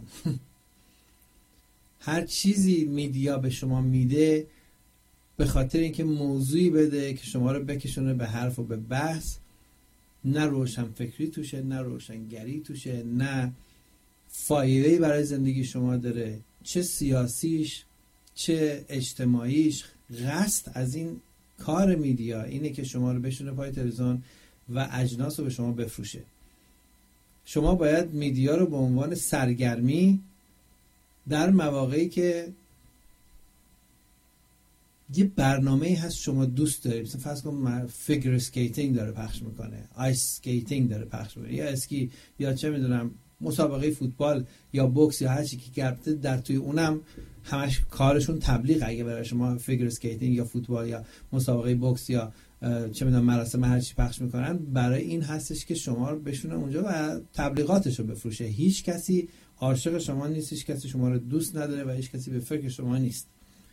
هر چیزی میدیا به شما میده به خاطر اینکه موضوعی بده که شما رو بکشونه به حرف و به بحث، نه روشن فکری توشه، نه روشنگری توشه، نه فایده‌ای برای زندگی شما داره، چه سیاسیش چه اجتماعیش. قصد از این کار میدیا اینه که شما رو بشونه پای تلویزیون و اجناس رو به شما بفروشه. شما باید میدیا رو به عنوان سرگرمی در مواقعی که یه برنامه‌ای هست شما دوست دارید، مثلا فرض کن فیگر اسکیتینگ داره پخش میکنه، آیس اسکیتینگ داره پخش میکنه، یا اسکی، یا چه میدونم مسابقه فوتبال یا بوکس یا هر چی که گرفته در توی اونم همش کارشون تبلیغ. اگه برای شما فیگر اسکیتینگ یا فوتبال یا مسابقه بوکس یا چه میدونم مراسم هر چی پخش میکنن، برای این هستش که شما رو بشونه اونجا و تبلیغاتشو بفروشه. هیچ کسی عاشق شما نیست، هیچ کسی شما رو دوست نداره و هیچ کسی به فکر شما نیست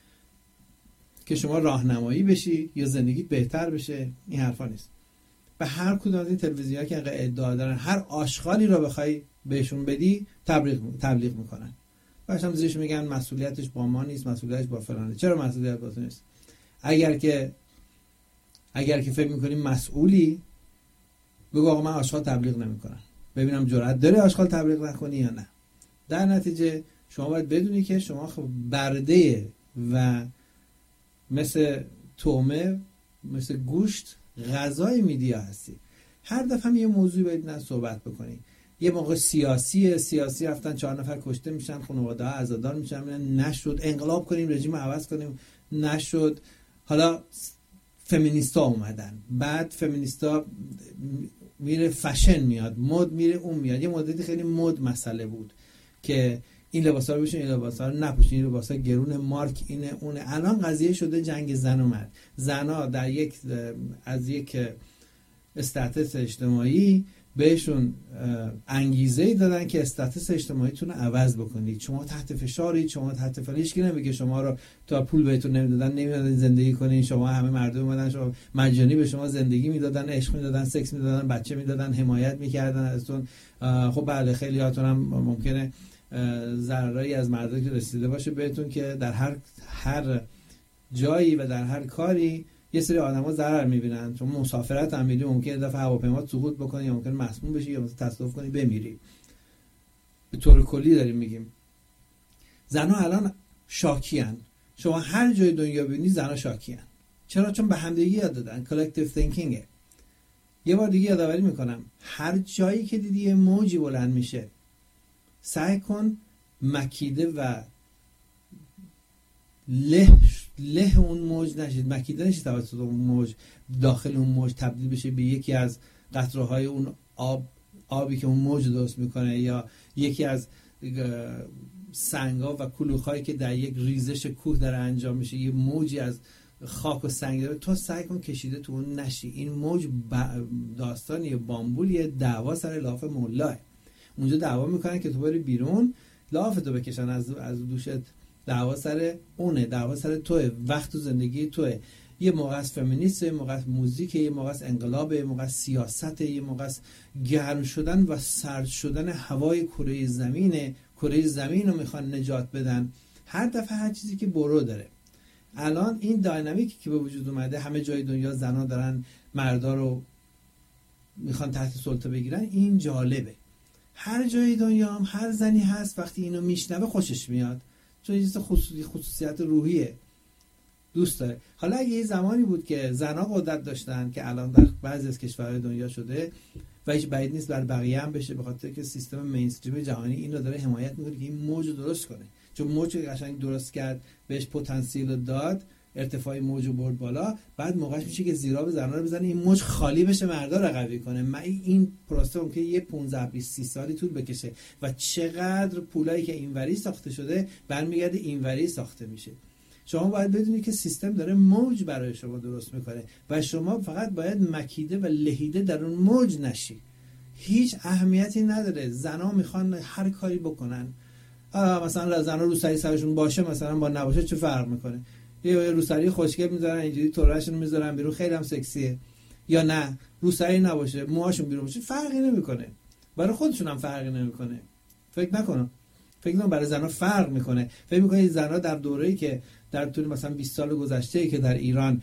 که شما راهنمایی بشی یا زندگیت بهتر بشه. این حرفا نیست. به هر کدوم از این تلویزیون‌ها که ادعا دارن هر آشغالی رو بخوای بهشون بدی تبلیغ میکنن. بعدش هم زیرش میگن مسئولیتش با ما نیست، مسئولیتش با فلانه. چرا مسئولیت با تو نیست؟ اگر که فکر میکنی مسئولی، بگو آقا من آشغال تبلیغ نمیکنم، ببینم جرأت داری آشغال تبلیغ نکنی یا نه. در نتیجه شما باید بدونی که شما خب برده و مثل تومه، مثل گوشت غذای میدیا هستی. هر دفعه هم یه موضوعی باید صحبت بکنی. یه موقع سیاسی رفتن 4 نفر کشته میشن، خانواده‌ها عزادار میشن، نشد انقلاب کنیم رژیم عوض کنیم، نشد. حالا فمینیستا اومدن، بعد فمینیستا میره فشن میاد، مد میره اون میاد. یه مدتی خیلی مد مسئله بود که این لباسا رو بپوشین، این لباسا رو نپوشین، این لباسا گرون، مارک اینه اونه. الان قضیه شده جنگ زن و مرد. زنا در از یک استاتس اجتماعی بهشون انگیزه دادن که استاتس اجتماعیتون رو عوض بکنید. شما تحت فشارید، شما تحت فشارید. هیچ کی نمیگه شما رو تا پول بهتون نمیدادن زندگی کنین. شما همه مردم اومدن شما مجانی به شما زندگی میدادن، عشق میدادن، سکس میدادن، بچه میدادن، حمایت میکردن ازتون. خب بله خیلی هاتون هم ممکنه ضرری از مردم که رسیده باشه بهتون که در هر جایی و در هر کاری یه سری آدما ضرر میبینن. چون مسافرت هم میری ممکنه دفعه هواپیما سقوط بکنه یا ممکنه مسموم بشی یا مثلا تصادف کنی بمیری. به طور کلی داریم میگیم زنا الان شاکیان. شما هر جای دنیا ببینی زنا شاکیان. چرا؟ چون به همدیگه یاد دادن. کالکتیو تینکینگ. یه بار دیگه یادآوری میکنم، هر جایی که دیدی یه موجی بلند میشه، سعی کن مکیده و له اون موج نشید، مکیده نشید توسط اون موج، داخل اون موج تبدیل بشه به یکی از قطره‌های اون آبی که اون موج درست میکنه، یا یکی از سنگ‌ها و کلوخ‌هایی که در یک ریزش کوه داره انجام میشه، یه موجی از خاک و سنگ داره. تو سعی کن کشیده تو اون نشی. این موج داستانی بامبولیه، دعوا سر لاف مولاه. اونجا دعوا میکنن که تو بری بیرون، لافتو بکشن از دوشت. دعوا سر اونه، دعوا سر توه، وقت تو زندگی توه. یه موقع از فمینیسته، یه موقع از موزیک، یه موقع از انقلاب، یه موقع از سیاست، یه موقع از گرم شدن و سرد شدن هوای کره زمینه. کره زمین رو میخوان نجات بدن. هر دفعه هر چیزی که برو داره. الان این داینامیکی که به وجود اومده، همه جای دنیا زنا دارن مردا رو میخوان تحت سلطه بگیرن. این جالبه. هر جای دنیا هم هر زنی هست وقتی اینو میشنوه خوشش میاد، چون یه خصوصیت روحیه، دوست داره. حالا اگه یه زمانی بود که زنها قدرت داشتن که الان در بعضی از کشورهای دنیا شده و هیچ بعید نیست بر بقیه هم بشه، به خاطر که سیستم مینستریم جهانی این رو داره حمایت میکنه که این موج رو درست کنه. چون موج قشنگ درست کرد، بهش پتانسیل داد، ارتفاع موج رو برد بالا، بعد موقعش میشه که زیرا به زنها رو بزنه این موج خالی بشه، مردا رو قوی کنه. این پروسه ممکنه یه 15 20 30 سالی طول بکشه و چقدر پولایی که اینوری ساخته شده برمیگرده اینوری ساخته میشه. شما باید بدونید که سیستم داره موج برای شما درست میکنه و شما فقط باید مکیده و لهیده در اون موج نشی. هیچ اهمیتی نداره. زنا میخوان هر کاری بکنن. مثلا زنا روسری سرشون باشه مثلا با نباشه چه فرق میکنه؟ یه روسری خوشگل میذارن اینجوری توراشون میذارن بیرون، خیلی هم سکسیه. یا نه روسری نباشه موهاشون بیرون باشه، فرقی نمیکنه. برای خودشون هم فرقی نمیکنه. فکر نکنم برای زنا فرق میکنه. فکر میکنید زنا در دوره‌ای که در طول مثلا 20 سال گذشته که در ایران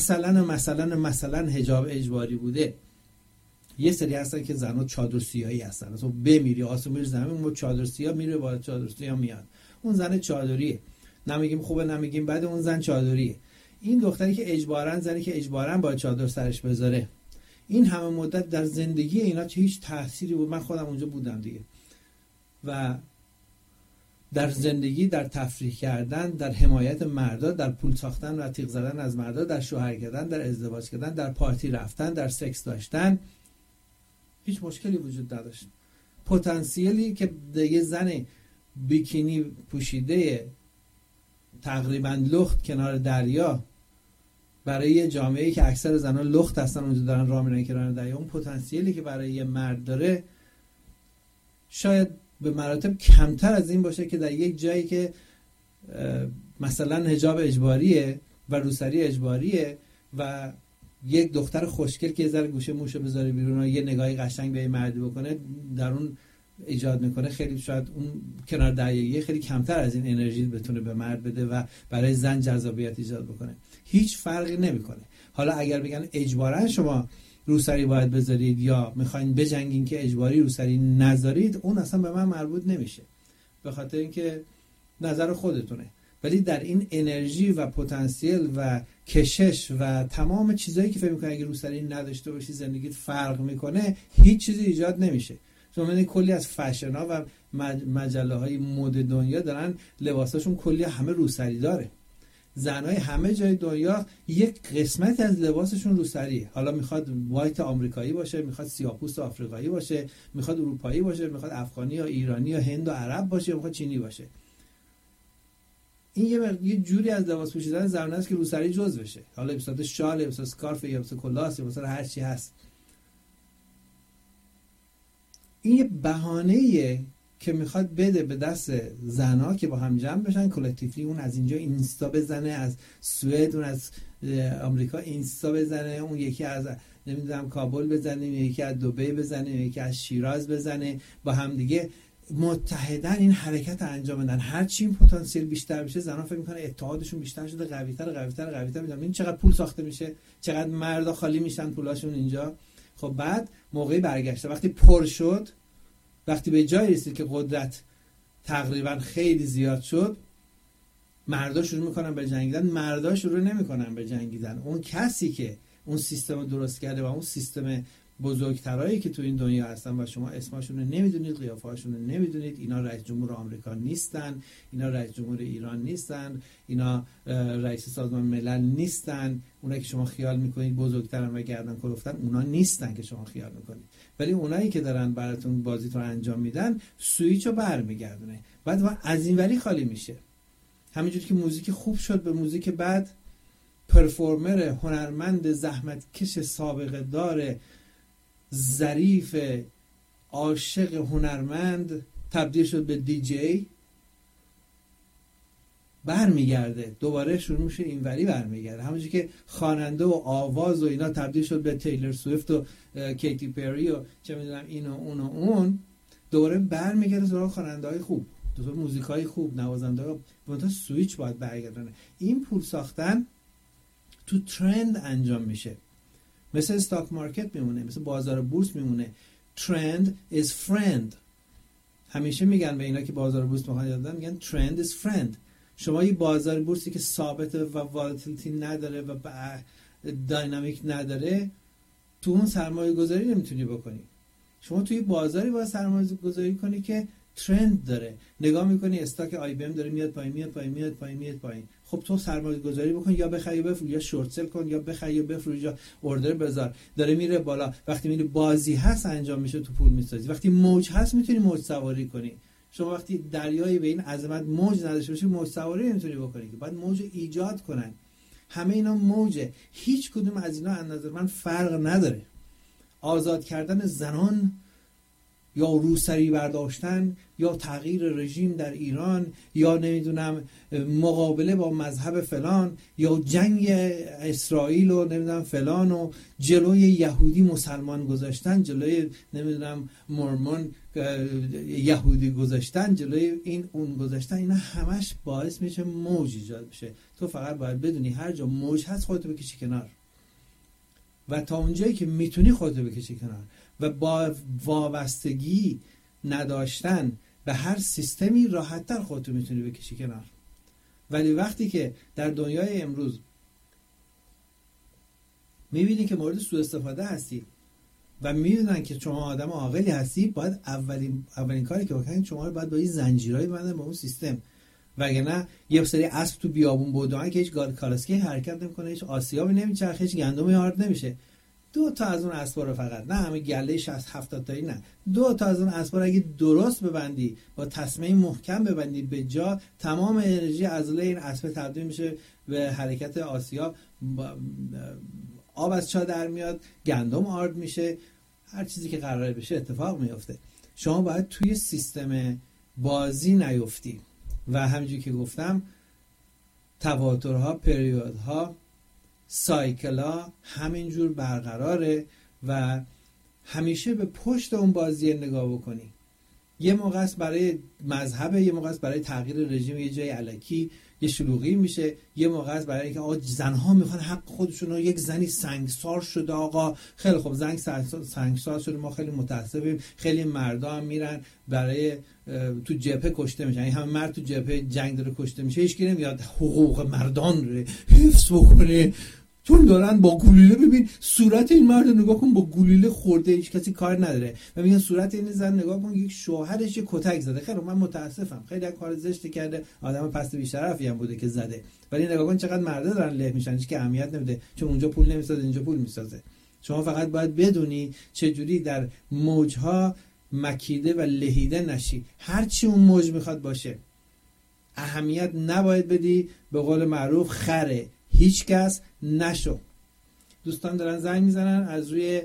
مثلا حجاب اجباری بوده، یه سری هستن که زنا چادر سیاهی هستن، اصلا بمیری آسمون زمین اون چادر سیاه میره با چادر سیاه میاد، اون زن چادریه. نمیگیم خوبه نمیگیم بده، اون زن چادریه. این دختری که اجباراً زنی که اجباراً با چادر سرش بذاره، این همه مدت در زندگی اینا چه هیچ تأثیری بود. من خودم اونجا بودم دیگه و در زندگی، در تفریح کردن، در حمایت مردا، در پول ساختن و تیغ زدن از مردا، در شوهر کردن، در ازدواج کردن، در پارتی رفتن، در سکس داشتن، هیچ مشکلی وجود نداشت. پتانسیلی که یه زن بیکینی پوشیده تقریبا لخت کنار دریا برای یه جامعه‌ای که اکثر زنها لخت هستن اونجا دارن راه میرن کنار دریا، اون پتانسیلی که برای یه مرد داره شاید به مراتب کمتر از این باشه که در یک جایی که مثلا حجاب اجباریه و روسری اجباریه و یک دختر خوشگل که یه ذره گوشه موشو بذاره بیرون و یه نگاهی قشنگ به مردی بکنه در اون ایجاد میکنه، خیلی شاید اون کنار دریایی خیلی کمتر از این انرژی بتونه به مرد بده و برای زن جذابیت ایجاد بکنه. هیچ فرقی نمیکنه. حالا اگر بگن اجباراً شما روسری باید بذارید یا میخواین بجنگین که اجباری روسری نذارید، اون اصلا به من مربوط نمیشه، به خاطر اینکه نظر خودتونه. ولی در این انرژی و پتانسیل و کشش و تمام چیزایی که فکر می‌کنی اگه روسری نداشته باشی زندگیت فرق میکنه، هیچ چیزی ایجاد نمیشه. شما می‌بینید کلی از فشن‌ها و مجله‌های مد دنیا دارن لباساشون کلی همه روسری داره. زنای همه جای دنیا یک قسمت از لباسشون روسریه. حالا میخواد وایت آمریکایی باشه، میخواد سیاه‌پوست آفریقایی باشه، میخواد اروپایی باشه، میخواد افغانی یا ایرانی یا هند و عرب باشه، یا میخواد چینی باشه. این یه جوری از لباس پوشیدن زنانه است که روسری جزء بشه. حالا به صورت شال، به صورت اسکارف، یا به صورت کلاس، یا به صورت هر چی هست. این یه بهانه‌ایه که میخواد بده به دست زنها که با هم جمع بشن کلکتیولی، اون از اینجا اینستا بزنه، از سوئد، اون از آمریکا اینستا بزنه، اون یکی از نمیدونم کابل بزنه، یکی از دبی بزنه، یکی از شیراز بزنه، با هم دیگه متحدن این حرکت انجام بدن. هر چی این پتانسیل بیشتر بشه، زنها فکر میکنن اتحادشون بیشتر شده، قوی‌تر میشن. این چقدر پول ساخته میشه، چقدر مردا خالی میشن پولاشون اینجا. خب بعد موقعی برگشته وقتی پر شد، وقتی به جایی رسید که قدرت تقریبا خیلی زیاد شد، مردا شروع میکنن به جنگیدن. مردا شروع نمیکنن به جنگیدن. اون کسی که اون سیستم درست کرده و اون سیستم بزرگترایی که تو این دنیا هستن و شما اسمشون رو نمیدونید، قیافه‌هاشون رو نمیدونید، اینا رئیس جمهور آمریکا نیستن، اینا رئیس جمهور ایران نیستن، اینا رئیس سازمان ملل نیستن، اونایی که شما خیال میکنید بزرگترن و گردن کلفتن، اونا نیستن که شما خیال میکنید. ولی اونایی که دارن براتون بازیتون رو انجام میدن، سوئیچو برمیگردونه. بعد از این وری خالی میشه. همینجوری که موزیک خوب شد به موزیک بعد، پرفورمر هنرمند زحمتکش سابقه دار ظریف عاشق هنرمند تبدیل شد به دیجی، برمیگرده دوباره شروع میشه اینوری برمیگرده. همونجوری که خواننده و آواز و اینا تبدیل شد به تیلر سویفت و کیتی پری و چه میدونم این و اون و اون، دوباره برمیگرده سراغ خواننده‌های خوب، دوباره موزیکای خوب، نوازنده‌ها. منتها سویچ باید برگردونه. این پول ساختن تو ترند انجام میشه، مثل استاک مارکت میمونه، مثل بازار بورس میمونه. ترند is friend. همیشه میگن به اینا که بازار بورس میخوان یاد بدن، میگن ترند is friend. شما یه بازار بورسی که ثابته و والتیلیتی نداره و داینامیک نداره، تو اون سرمایه گذاری نمیتونی بکنی. شما توی بازاری باید سرمایه گذاری کنی که ترند داره. نگاه میکنی استاک آی بی ام داره میاد پایین. خب تو سرمایه گذاری بکن، یا بخری یا بفروش، یا شورت سل کن، یا بخری یا بفروش، یا اوردر بذار. داره میره بالا. وقتی میری بازی هست انجام میشه، تو پول میسازی. وقتی موج هست میتونی موج سواری کنی. شما وقتی دریایی به این عظمت موج نداشته باشی، موج سواری نمیتونی بکنی، که باید موج ایجاد کنن. همه اینا موجه. هیچ کدوم از اینا از نظر من فرق نداره. آزاد کردن زنان، یا روسری برداشتن، یا تغییر رژیم در ایران، یا نمیدونم مقابله با مذهب فلان، یا جنگ اسرائیل و نمیدونم فلان، و جلوی یهودی مسلمان گذاشتن، جلوی نمیدونم مورمون یهودی گذاشتن، جلوی این اون گذاشتن، اینا همش باعث میشه موج ایجاد بشه. تو فقط باید بدونی هر جا موج هست خودتو بکشی کنار، و تا اونجایی که میتونی خودتو بکشی کنار، و با وابستگی نداشتن به هر سیستمی راحت‌تر خودتو میتونی بکشی کنار. ولی وقتی که در دنیای امروز میبینی که مورد سوء استفاده هستی و میدونن که شما آدم عاقلی هستی، باید اولین کاری که بکنید شما رو باید با این زنجیرایی ببندن با اون سیستم، وگرنه یه سری اسب تو بیابون بودن که هیچ کالاسکی حرکت نمیکنه، هیچ آسیابی نمیچرخه، هیچ گندمی آرد نمیشه. 2 تا از اون اسبا رو فقط، نه همه گله 60-70 تایی، نه 2 تا از اون اسبا رو اگه درست ببندی، با تسمه محکم ببندی به جا، تمام انرژی عضله این اسب تبدیل میشه به حرکت آسیاب، آب از چا در میاد، گندم آرد میشه، هر چیزی که قراره بشه اتفاق میفته. شما باید توی سیستم بازی نیفتی و همینجوری که گفتم تواترها، پریودها، سایکل‌ها همینجور برقراره و همیشه به پشت اون بازی نگاه بکنی. یه موقع است برای مذهب، یه موقع است برای تغییر رژیم یه جای الکی یه شلوغی میشه، یه موقع است برای اینکه آقا زنها میخوان حق خودشون رو، یک زنی سنگسار شده آقا، خیلی خوب زن سنگسار شده، ما خیلی متاسفیم، خیلی مردا هم میرن برای تو جبهه کشته میشن، این همه مرد تو جبهه جنگ داره کشته میشه، هیچ کی نمیاد حقوق مردان رو حفظ بکنه، چون دارن با گلوله، ببین صورت این مرد نگاه کن، با گلوله خورده، هیچ کسی کار نداره، و میگن صورت این زن نگاه کن، یک شوهرش یک کتک زده. خیلی من متاسفم، خیلی کار زشتی کرده، آدم پست بی شرفی هم بوده که زده، ولی نگاه کن چقدر مردا دارن له میشن، هیچ که اهمیت نمیده، چون اونجا پول نمیسازه اینجا پول میسازه. شما فقط باید بدونی چجوری در موجها مکیده و لهیده نشی، هرچی اون موج میخواد باشه، اهمیت نباید بدی، به قول معروف خره هیچ کس نشو. دوستان دارن زنگ میزنن از روی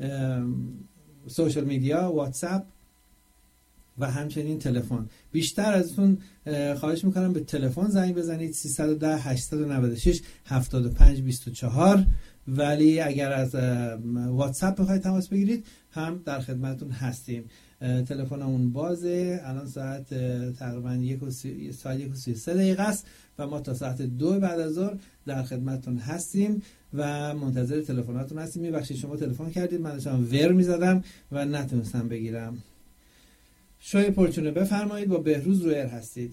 سوشال میدیا، واتساپ و همچنین تلفن. بیشتر از اون خواهش میکنم به تلفن زنگ بزنید 310 896 7524، ولی اگر از واتساپ بخواید تماس بگیرید هم در خدمتون هستیم. تلفنمون بازه، الان ساعت تقریبا 1:33 است و ما تا ساعت 2 بعد از ظهر در خدمتون هستیم و منتظر تلفناتون هستیم. میبخشید شما تلفن کردید، من داشتم ور میزدم و نتونستم بگیرم. شوی پرچونه بفرمایید، با بهروز رویر هستید.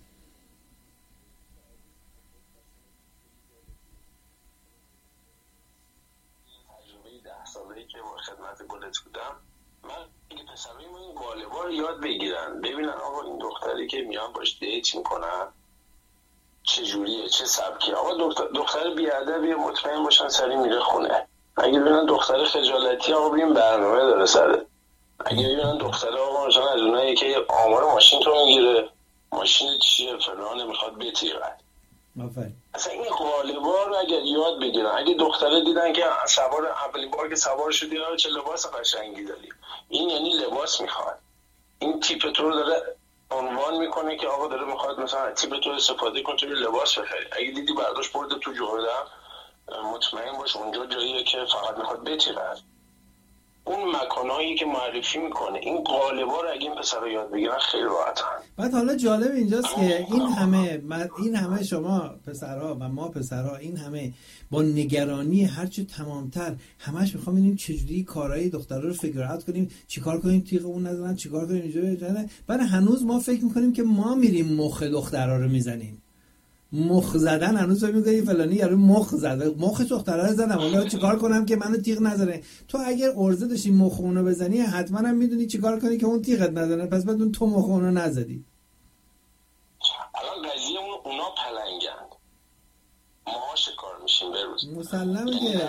تجربه 10 ساله‌ای که با خدمت گلت بودم، من اینکه پسرای ما این والیبال یاد بگیرن، ببینن آقا این دختری که میان باش دیت میکنن چجوریه، چه سبکی. آقا دختر بیادبیه، مطمئن باشن سری میره خونه. اگه ببینن دختر خجالتی، آقا ببین برنامه داره سره. اگه ببینن دختر آقا مثلا از اونایی که آمار ماشین تو میگیره، ماشین چیه فلان میخواد بتیرد، اصلا این قالبا رو اگر یاد بگیرن. اگه دختره دیدن که سوار اولین بار که سوار شدی چه لباس قشنگی داری، این یعنی لباس میخواد، این تیپ تو رو داره عنوان میکنه که آقا داره میخواد مثلا تیپ تو استفاده کن تو لباس بخری. اگه دیدی برداشت برده تو جردن، مطمئن باش اونجا جاییه که فقط میخواد بتیرد. اون مکانهایی که معرفی میکنه این قالبا رو اگه این پسرا یاد بگیرن خیلی راحتن. بعد حالا جالب اینجاست که این همه شما پسرها و ما پسرها این همه با نگرانی هرچه تمامتر همش میخوام ببینیم چجوری کارهای دخترها رو فیگر اوت کنیم، چیکار کنیم تیغ اون نزنن، چیکار کنیم اینجوری. بعد هنوز ما فکر میکنیم که ما میریم مخ دخترها رو میزنیم. مخ زدن هنوز فکر می‌کنی فلانی یارو مخ زد، مخ دخترا رو زدم، حالا چیکار کنم که منو تیغ نزنه. تو اگر ارزه داشتی مخ اونو بزنی، حتما هم میدونی چیکار کنی که اون تیغت نزنه، پس بدون تو مخ اونو نزدی. الان قضیه اونا پلنگن، ما شکار میشیم به روز. مسلمه که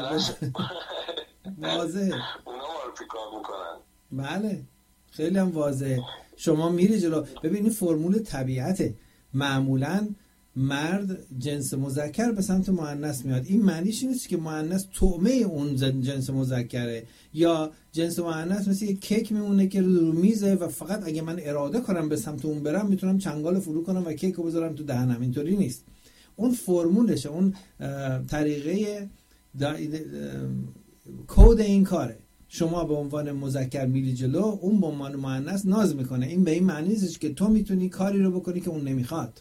واضحه اونا ما رو پیکار میکنن. بله خیلی هم واضحه. شما میری جلو، ببینید فرمول طبیعته، معمولاً مرد جنس مذکر به سمت مؤنث میاد. این معنیش نیست که مؤنث طعمه اون جنس مذکره، یا جنس مؤنث مثل یک کیک میمونه که رو میزه و فقط اگه من اراده کنم به سمت اون برم میتونم چنگال فرو کنم و کیکو بذارم تو دهنم. اینطوری نیست. اون فرمولشه، اون طریقه کد این کاره. شما به عنوان مذکر میری جلو، اون به عنوان مؤنث ناز میکنه. این به این معنی نیست که تو میتونی کاری رو بکنی که اون نمیخواد.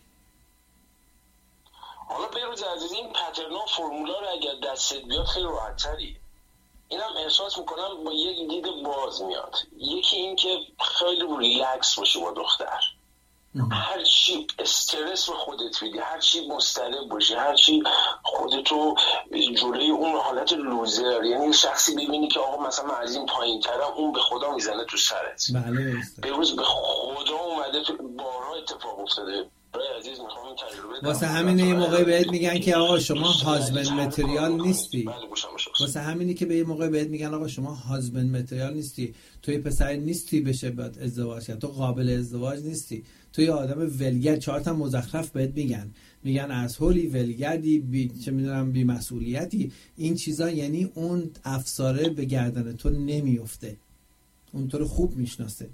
حالا بروز عزیز، این پترنا فرمولا رو اگر دستت بیاد خیلی راحت تری. اینم احساس میکنم با یک دید باز میاد. یکی این که خیلی ریلکس باشی با دختر، هر چی استرس رو خودت بدی، هر چی مضطرب باشی، هر چی خودتو جلوی اون حالت لوزر، یعنی شخصی ببینی که آقا مثلا من از این پایین ترم، اون به خدا میزنه تو سرت. بله به روز به خدا اومده تو بارها اتفاق افتاده. عزیز میخوام تجربه واسه همینه یه موقعی بهت میگن که آقا شما هازبند متریال نیستی. واسه همینی که به یه موقعی بهت میگن آقا شما هازبند متریال نیستی، تو یه پسر نیستی بشه بعد ازدواج کرد، تو قابل ازدواج نیستی، تو یه آدم ولگرد. 4 تا مزخرف بهت میگن اسهولی، ولگردی، چه میدونم بی مسئولیتی، این چیزا. یعنی اون افساره به گردن تو نمیفته، اون تو رو خوب میشناسه.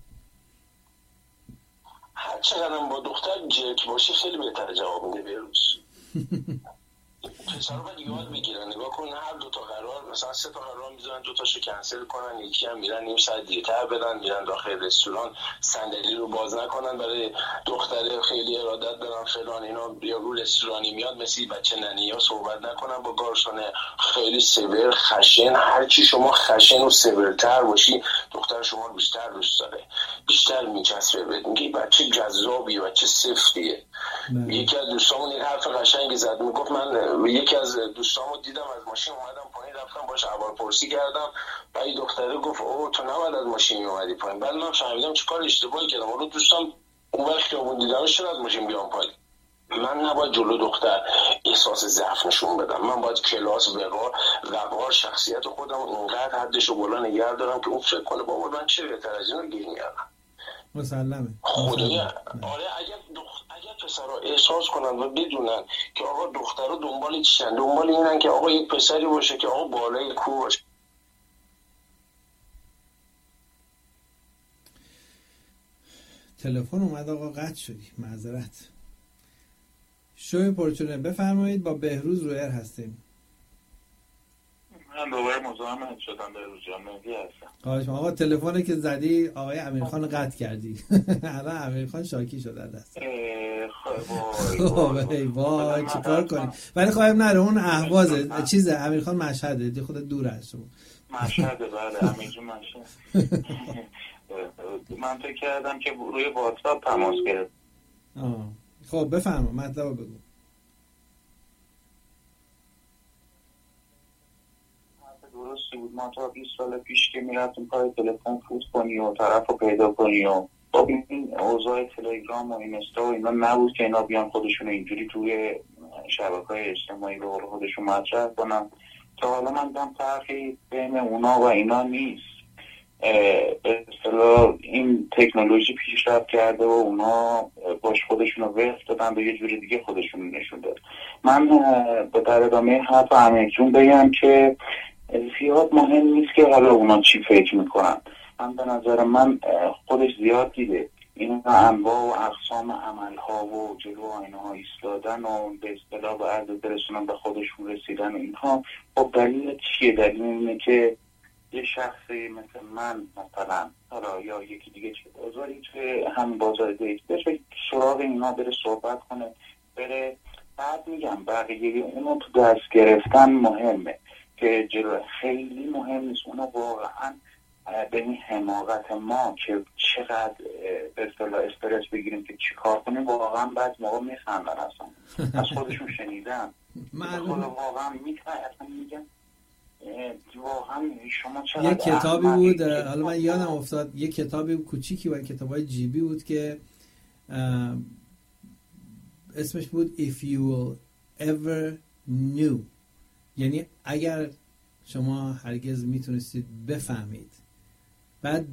هر چقدرم با دختر جرک باشی خیلی بهتر جواب میده بهروز. پسرها باید یاد بگیرن. نگاه کن هر 2 تا قرار، مثلا 3 تا قرار میذارن، 2 تاشو کنسل کنن، یکی هم میرن نیم ساعت دیرتر بدن، میرن داخل رستوران صندلی رو باز نکنن برای دختره، خیلی ارادت دارن فلان اینا، یا رو رستورانی میاد مثل بچه ننی یا صحبت نکنن با گارسونه، خیلی سیور خشن. هر چی شما خشن و سیورتر باشی دختر شما رو بیشتر دوست داره، بیشتر میچسبه بهت، میگه بچه جذابیه، بچه سفتیه. یکی از دوستامون این حرف قشنگی زد، میگفت من یکی از دوستامو دیدم از ماشین اومدم پایین، رفتم باش احوالپرسی کردم، بعد دختره گفت اوه تو نباید از ماشین اومدی پایین. بعد من فهمیدم چیکار اشتباهی کردم، اون دوستام اون وقت خیابون دیدمش چرا از ماشین بیام پایین. من نباید جلو دختر احساس ضعف نشون بدم، من باید کلاس وقار شخصیت خودم اونقدر حدشو بالا نگه دارم که اون فکر کنه بابا من چه بهتر از اینو گیر میارم. مسلمه. خدایا آره اگر پسرها احساس کنن و بدونن که آقا دخترها دنبال چیشن، دنبال اینن که آقا یک پسری باشه که آقا بالای کو باشه. تلفن اومد آقا، قطع شدی، معذرت. شوی پرچونه بفرمایید، با بهروز رویر هستیم. من دوباره مزاحمت شدم بهروز جان، مهدی هستم. خواهش می‌کنم. آقا تلفن که زدی آقای امیرخان قطع کردی. الان امیرخان شاکی شده دست. وای چیکار کنیم؟ ولی خواهیم نره اون اهوازه چیزه، امیرخان مشهده، دی خودت دور از شما. مشهده بله، امیرجون مشهد. من فکر کردم که روی واتساپ تماس گرفت. خب بفرما مطلب بگو. درستی بود، ما تا 20 سال پیش که میرفتیم پای تلفن فوت کنی و طرف رو پیدا کنی و با این اوضاع تلگرام و اینستا و اینا نبود که اینا بیان خودشون اینجوری توی شبکه‌های اجتماعی رو خودشون مطرح کنن. تا حالا من دیدم فرقی بین اونا و اینا نیست. به اصطلاح این تکنولوژی پیشرفت کرده و اونا باش خودشون رو وقت دادن به یه جوری دیگه خودشون نشون داد. من به در ادامه حرف امیرجون بگم که زیاد مهم نیست که حالا اونا چی فکر میکنن. من به نظر من خودش زیاد دیده این انواع و اقسام عملها و جلو آینه ها ایستادن و به اصطلاح به عرض برسونن به خودشون رسیدن اینها. خب دلیل چیه؟ دلیل اینه که یه شخصی مثل من مثلا حالا یا یکی دیگه چه بازاری توی همین بازار دیت بشه سراغ اینا بره صحبت کنه بره. بعد میگم بقیه اونو تو دست گرفتن مهمه که جلو خیلی مهم نیست. اونا واقعا به این حماقت ما که چقدر به اصطلاح استرس بگیریم که چی کار کنیم واقعا بعد موقع میخندن اصلا از خودشون شنیدن واقعا میگن واقعا شما چقدر یه کتابی بود، حالا من یادم افتاد، یه کتابی کوچیکی و کتابای جیبی بود که اسمش بود If You Ever Knew، یعنی اگر شما هرگز میتونستید بفهمید. بعد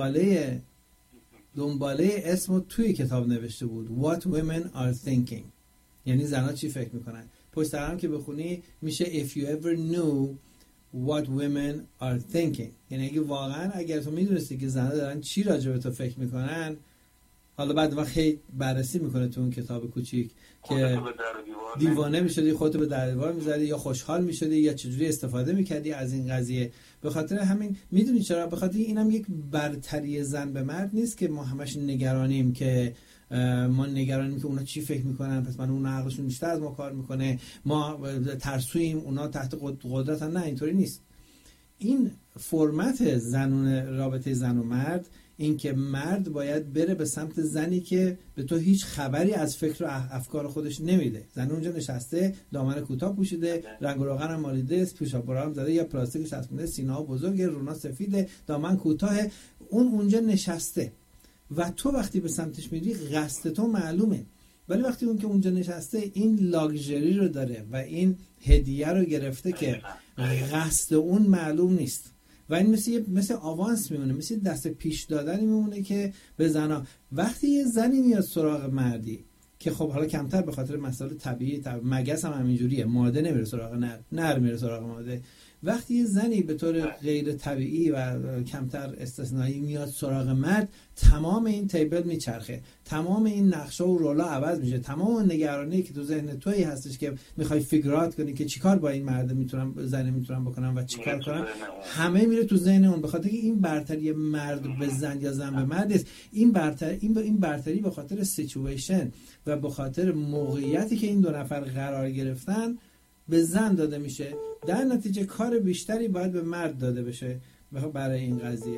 دنباله اسمو توی کتاب نوشته بود What Women Are Thinking، یعنی زنها چی فکر میکنن. پشت سر هم که بخونی میشه If You Ever Knew What Women Are Thinking، یعنی اگر تو میدونستی که زنها دارن چی راجع به تو فکر میکنن. حالا بعد وقت خیلی بررسی میکنه تو اون کتاب کوچیک که دیوانه میشدی، خودتو به در دیوار میزدی یا خوشحال میشدی یا چجوری استفاده میکردی از این قضیه. به خاطر همین میدونی چرا؟ به خاطر اینم یک برتری زن به مرد نیست که ما همش نگرانیم که که اونا چی فکر میکنن پس من اون عقلشون بیشتر از ما کار میکنه، ما ترسویم اونا تحت قدرتن. نه اینطوری نیست. این فرمت رابطه زن و مرد اینکه مرد باید بره به سمت زنی که به تو هیچ خبری از فکر و افکار خودش نمیده. زن اونجا نشسته، دامن کوتاه پوشیده، رنگ و روغن هم مالیده، پیشاپورا هم زده، یا پلاستیک چسبونده، سینه‌ها بزرگه، رونا سفیده، دامن کوتاه، اون اونجا نشسته و تو وقتی به سمتش میری قصد تو معلومه. ولی وقتی اون که اونجا نشسته این لاکچری رو داره و این هدیه رو گرفته که قصد اون معلوم نیست و این مثل آوانس میمونه، مثل دست پیش دادنی میمونه که به زنا. وقتی یه زنی میاد سراغ مردی که خب حالا کمتر به خاطر مسائل طبیعی، مگس هم همینجوریه، ماده نمیره سراغ نر میره سراغ ماده. وقتی یه زنی به طور غیر طبیعی و کمتر استثنایی میاد سراغ مرد، تمام این تیبل میچرخه، تمام این نقشه و رولا عوض میشه، تمام نگرانی که تو ذهن تویی هستش که میخوای فیگرات کنی که چیکار با این مرد میتونم بکنم و چیکار کنم، همه میره تو ذهن اون. به خاطر که این برتری مرد به زن یا زن به مرد است. این برتری به خاطر سیچویشن و به خاطر موقعیتی که این دو نفر قرار گرفتن به زن داده میشه. در نتیجه کار بیشتری باید به مرد داده بشه برای این قضیه.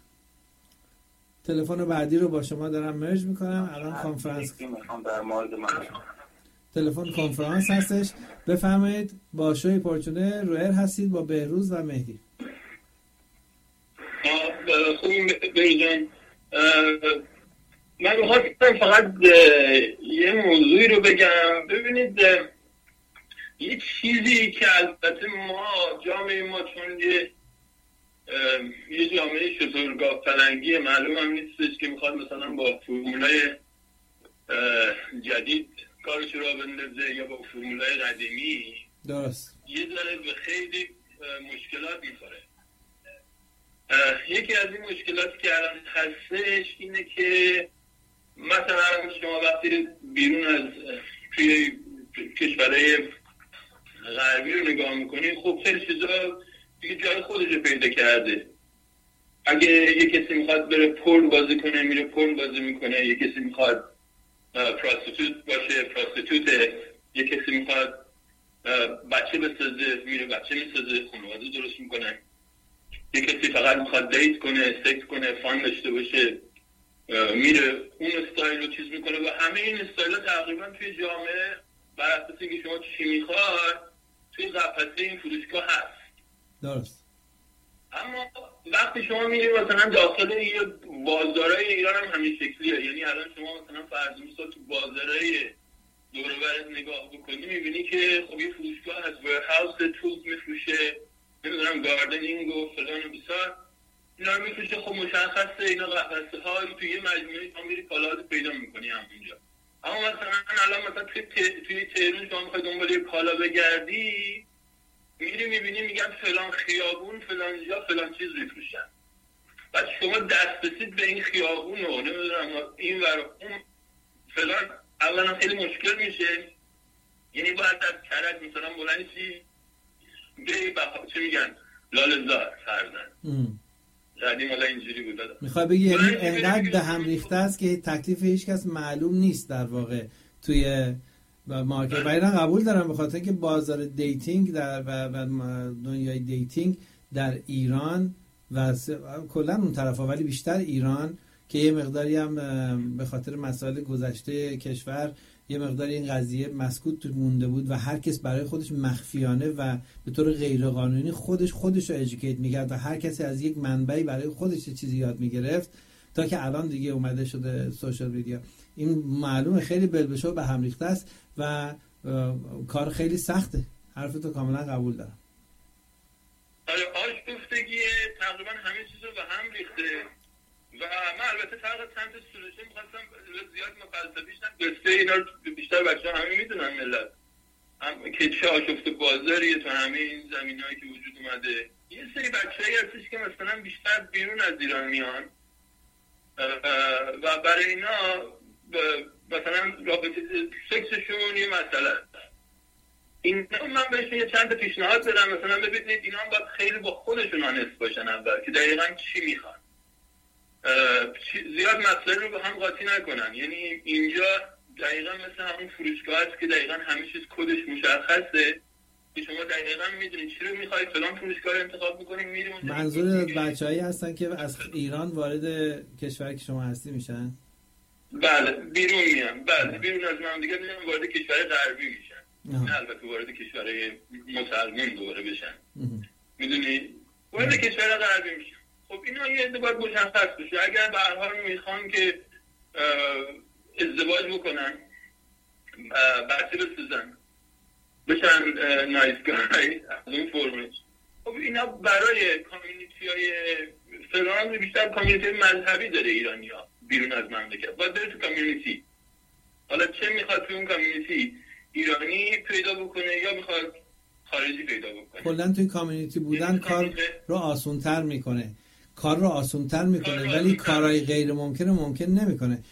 تلفن بعدی رو با شما دارم مرج میکنم. الان کنفرانس تلفن کنفرانس هستش. بفرمایید. با شوی پرچونه رویر هستید با بهروز و مهدی. خوبی بهجان. من میخواستم فقط یه موضوعی رو بگم. ببینید یه چیزی که البته ما جامعه ما چون یه جامعه شترگاه پلنگی معلوم هم نیستش که میخواد مثلا با فرمولای جدید کارش رو بندازه یا با فرمولای قدیمی، درست، یه ذره به خیلی مشکلات میخوره. یکی از این مشکلاتی که الان هستش اینه که مثلا شما وقتی بیرون از توی کشورهای غربی رو نگاه میکنی، خب خیلی چیزا دیگه جای خودش رو پیدا کرده. اگه یه کسی میخواد بره پورن بازی کنه میره پورن بازی میکنه، یه کسی میخواد پراستیتوت باشه پراستیتوته، یه کسی میخواد بچه بسازه میره بچه میسازه، خانواده درست میکنه، یه کسی فقط میخواد دیت کنه، سکس کنه، فان داشته باشه میره اون استایل رو چیز میکنه. و همه این استایل ها تقریبا توی جامعه بر اساس اینکه شما چی میخواد توی قفسه این فروشگاه هست. درست. اما وقتی شما میرید مثلا داخل یه بازارهای ایران هم همین شکلیه. یعنی الان شما مثلا فرض مثال تو بازارهای دور و برت نگاه بکنی میبینی که خب یه فروشگاه از ورهاوس تولز میفروشه، نمیدونم گاردنینگ و فلان و بیسار اینا رو میفروشه. خب مشخصه اینا قفسه های توی یه مجموعه شما میری کالاهاتو پیدا میکنی همونجا. اما مثلا الان مثلا توی تهران شما میخوای دنبال یه کالا بگردی میری میبینی میگن فلان خیابون فلان جا فلان چیز میفروشن. بعد شما دست رسید به این خیابون و نمیدونم این ور اون فلان اولا خیلی مشکل میشه. یعنی باید از کرج مثلا بلند چی بری چه میگن لاله‌زار فرزن قدیم حالا اینجوری بود. میخوای بگی یعنی انقدر به هم ریخته است که تکلیف هیچ کس معلوم نیست در واقع توی مارکت. و اینا قبول دارم به خاطر که بازار دیتینگ و دنیای دیتینگ در ایران و کلا اون طرفا ولی بیشتر ایران که یه مقداری هم به خاطر مسائل گذشته کشور یه مقداری این قضیه مسکوت مونده بود و هر کس برای خودش مخفیانه و به طور غیر قانونی خودش رو ادوکییت می‌کرد و هر کسی از یک منبعی برای خودش چیزی یاد می‌گرفت تا که الان دیگه اومده شده سوشال میدیا. این معلومه خیلی بلبشو به هم ریخته است و کار خیلی سخته. حرفتو کاملا قبول دارم. آره آشفتگی تقریبا همه چیز رو به هم ریخته و من البته فرق سمت سولوشن می‌خواستم زیاد مفصل بیشتر قصه اینا رو بیشتر بچه‌ها همه میدونن ملت که چه آشفته بازاریه تو همه این زمینه‌ای که وجود اومده. یه سری بچه‌ای هستش که مثلا بیشتر بیرون از ایران میان و برای اینا مثلا رابطه سکسشون یه مسئله است. این من بهشون یه چند تا پیشنهاد دارم. مثلا ببینید اینا هم باید خیلی با خودشون آنست باشن اول که دقیقاً چی میخوان، زیاد مسئله رو به هم قاطی نکنن. یعنی اینجا دقیقاً مثل همون فروشگاه است که دقیقاً همه چیز کدش مشخصه که شما دقیقاً میدونید چی رو میخواید، فلان فروشگاه انتخاب میکنید، میریم اونجا. منظور بچه‌هایی هستن که از ایران وارد کشوری که شما هستی میشن؟ بله بیرون میان، بله بیرون از مملکت میان وارد کشور غربی میشن، نه البته وارد کشور مسلمان دوباره بشن، میدونید وارد کشور غربی میشن. خب اینا یه باید مشخص بشه. اگر به هر حال میخوان که ازدواج بکنن، بچه بسازن، بشن نایس گای از اون فرمش، خب اینا برای کامیونیتی های فلان بیشتر کامیونیتی مذهبی داره ایرانی ها بیرون از مملکت، باید بره تو کامیونیتی. حالا چه میخواد تو اون کامیونیتی ایرانی پیدا بکنه یا میخواد خارجی پیدا بکنه، کلا توی کامیونیتی بودن کار رو آسان‌تر میکنه، ولی کارهای غیر ممکن نمیکنه.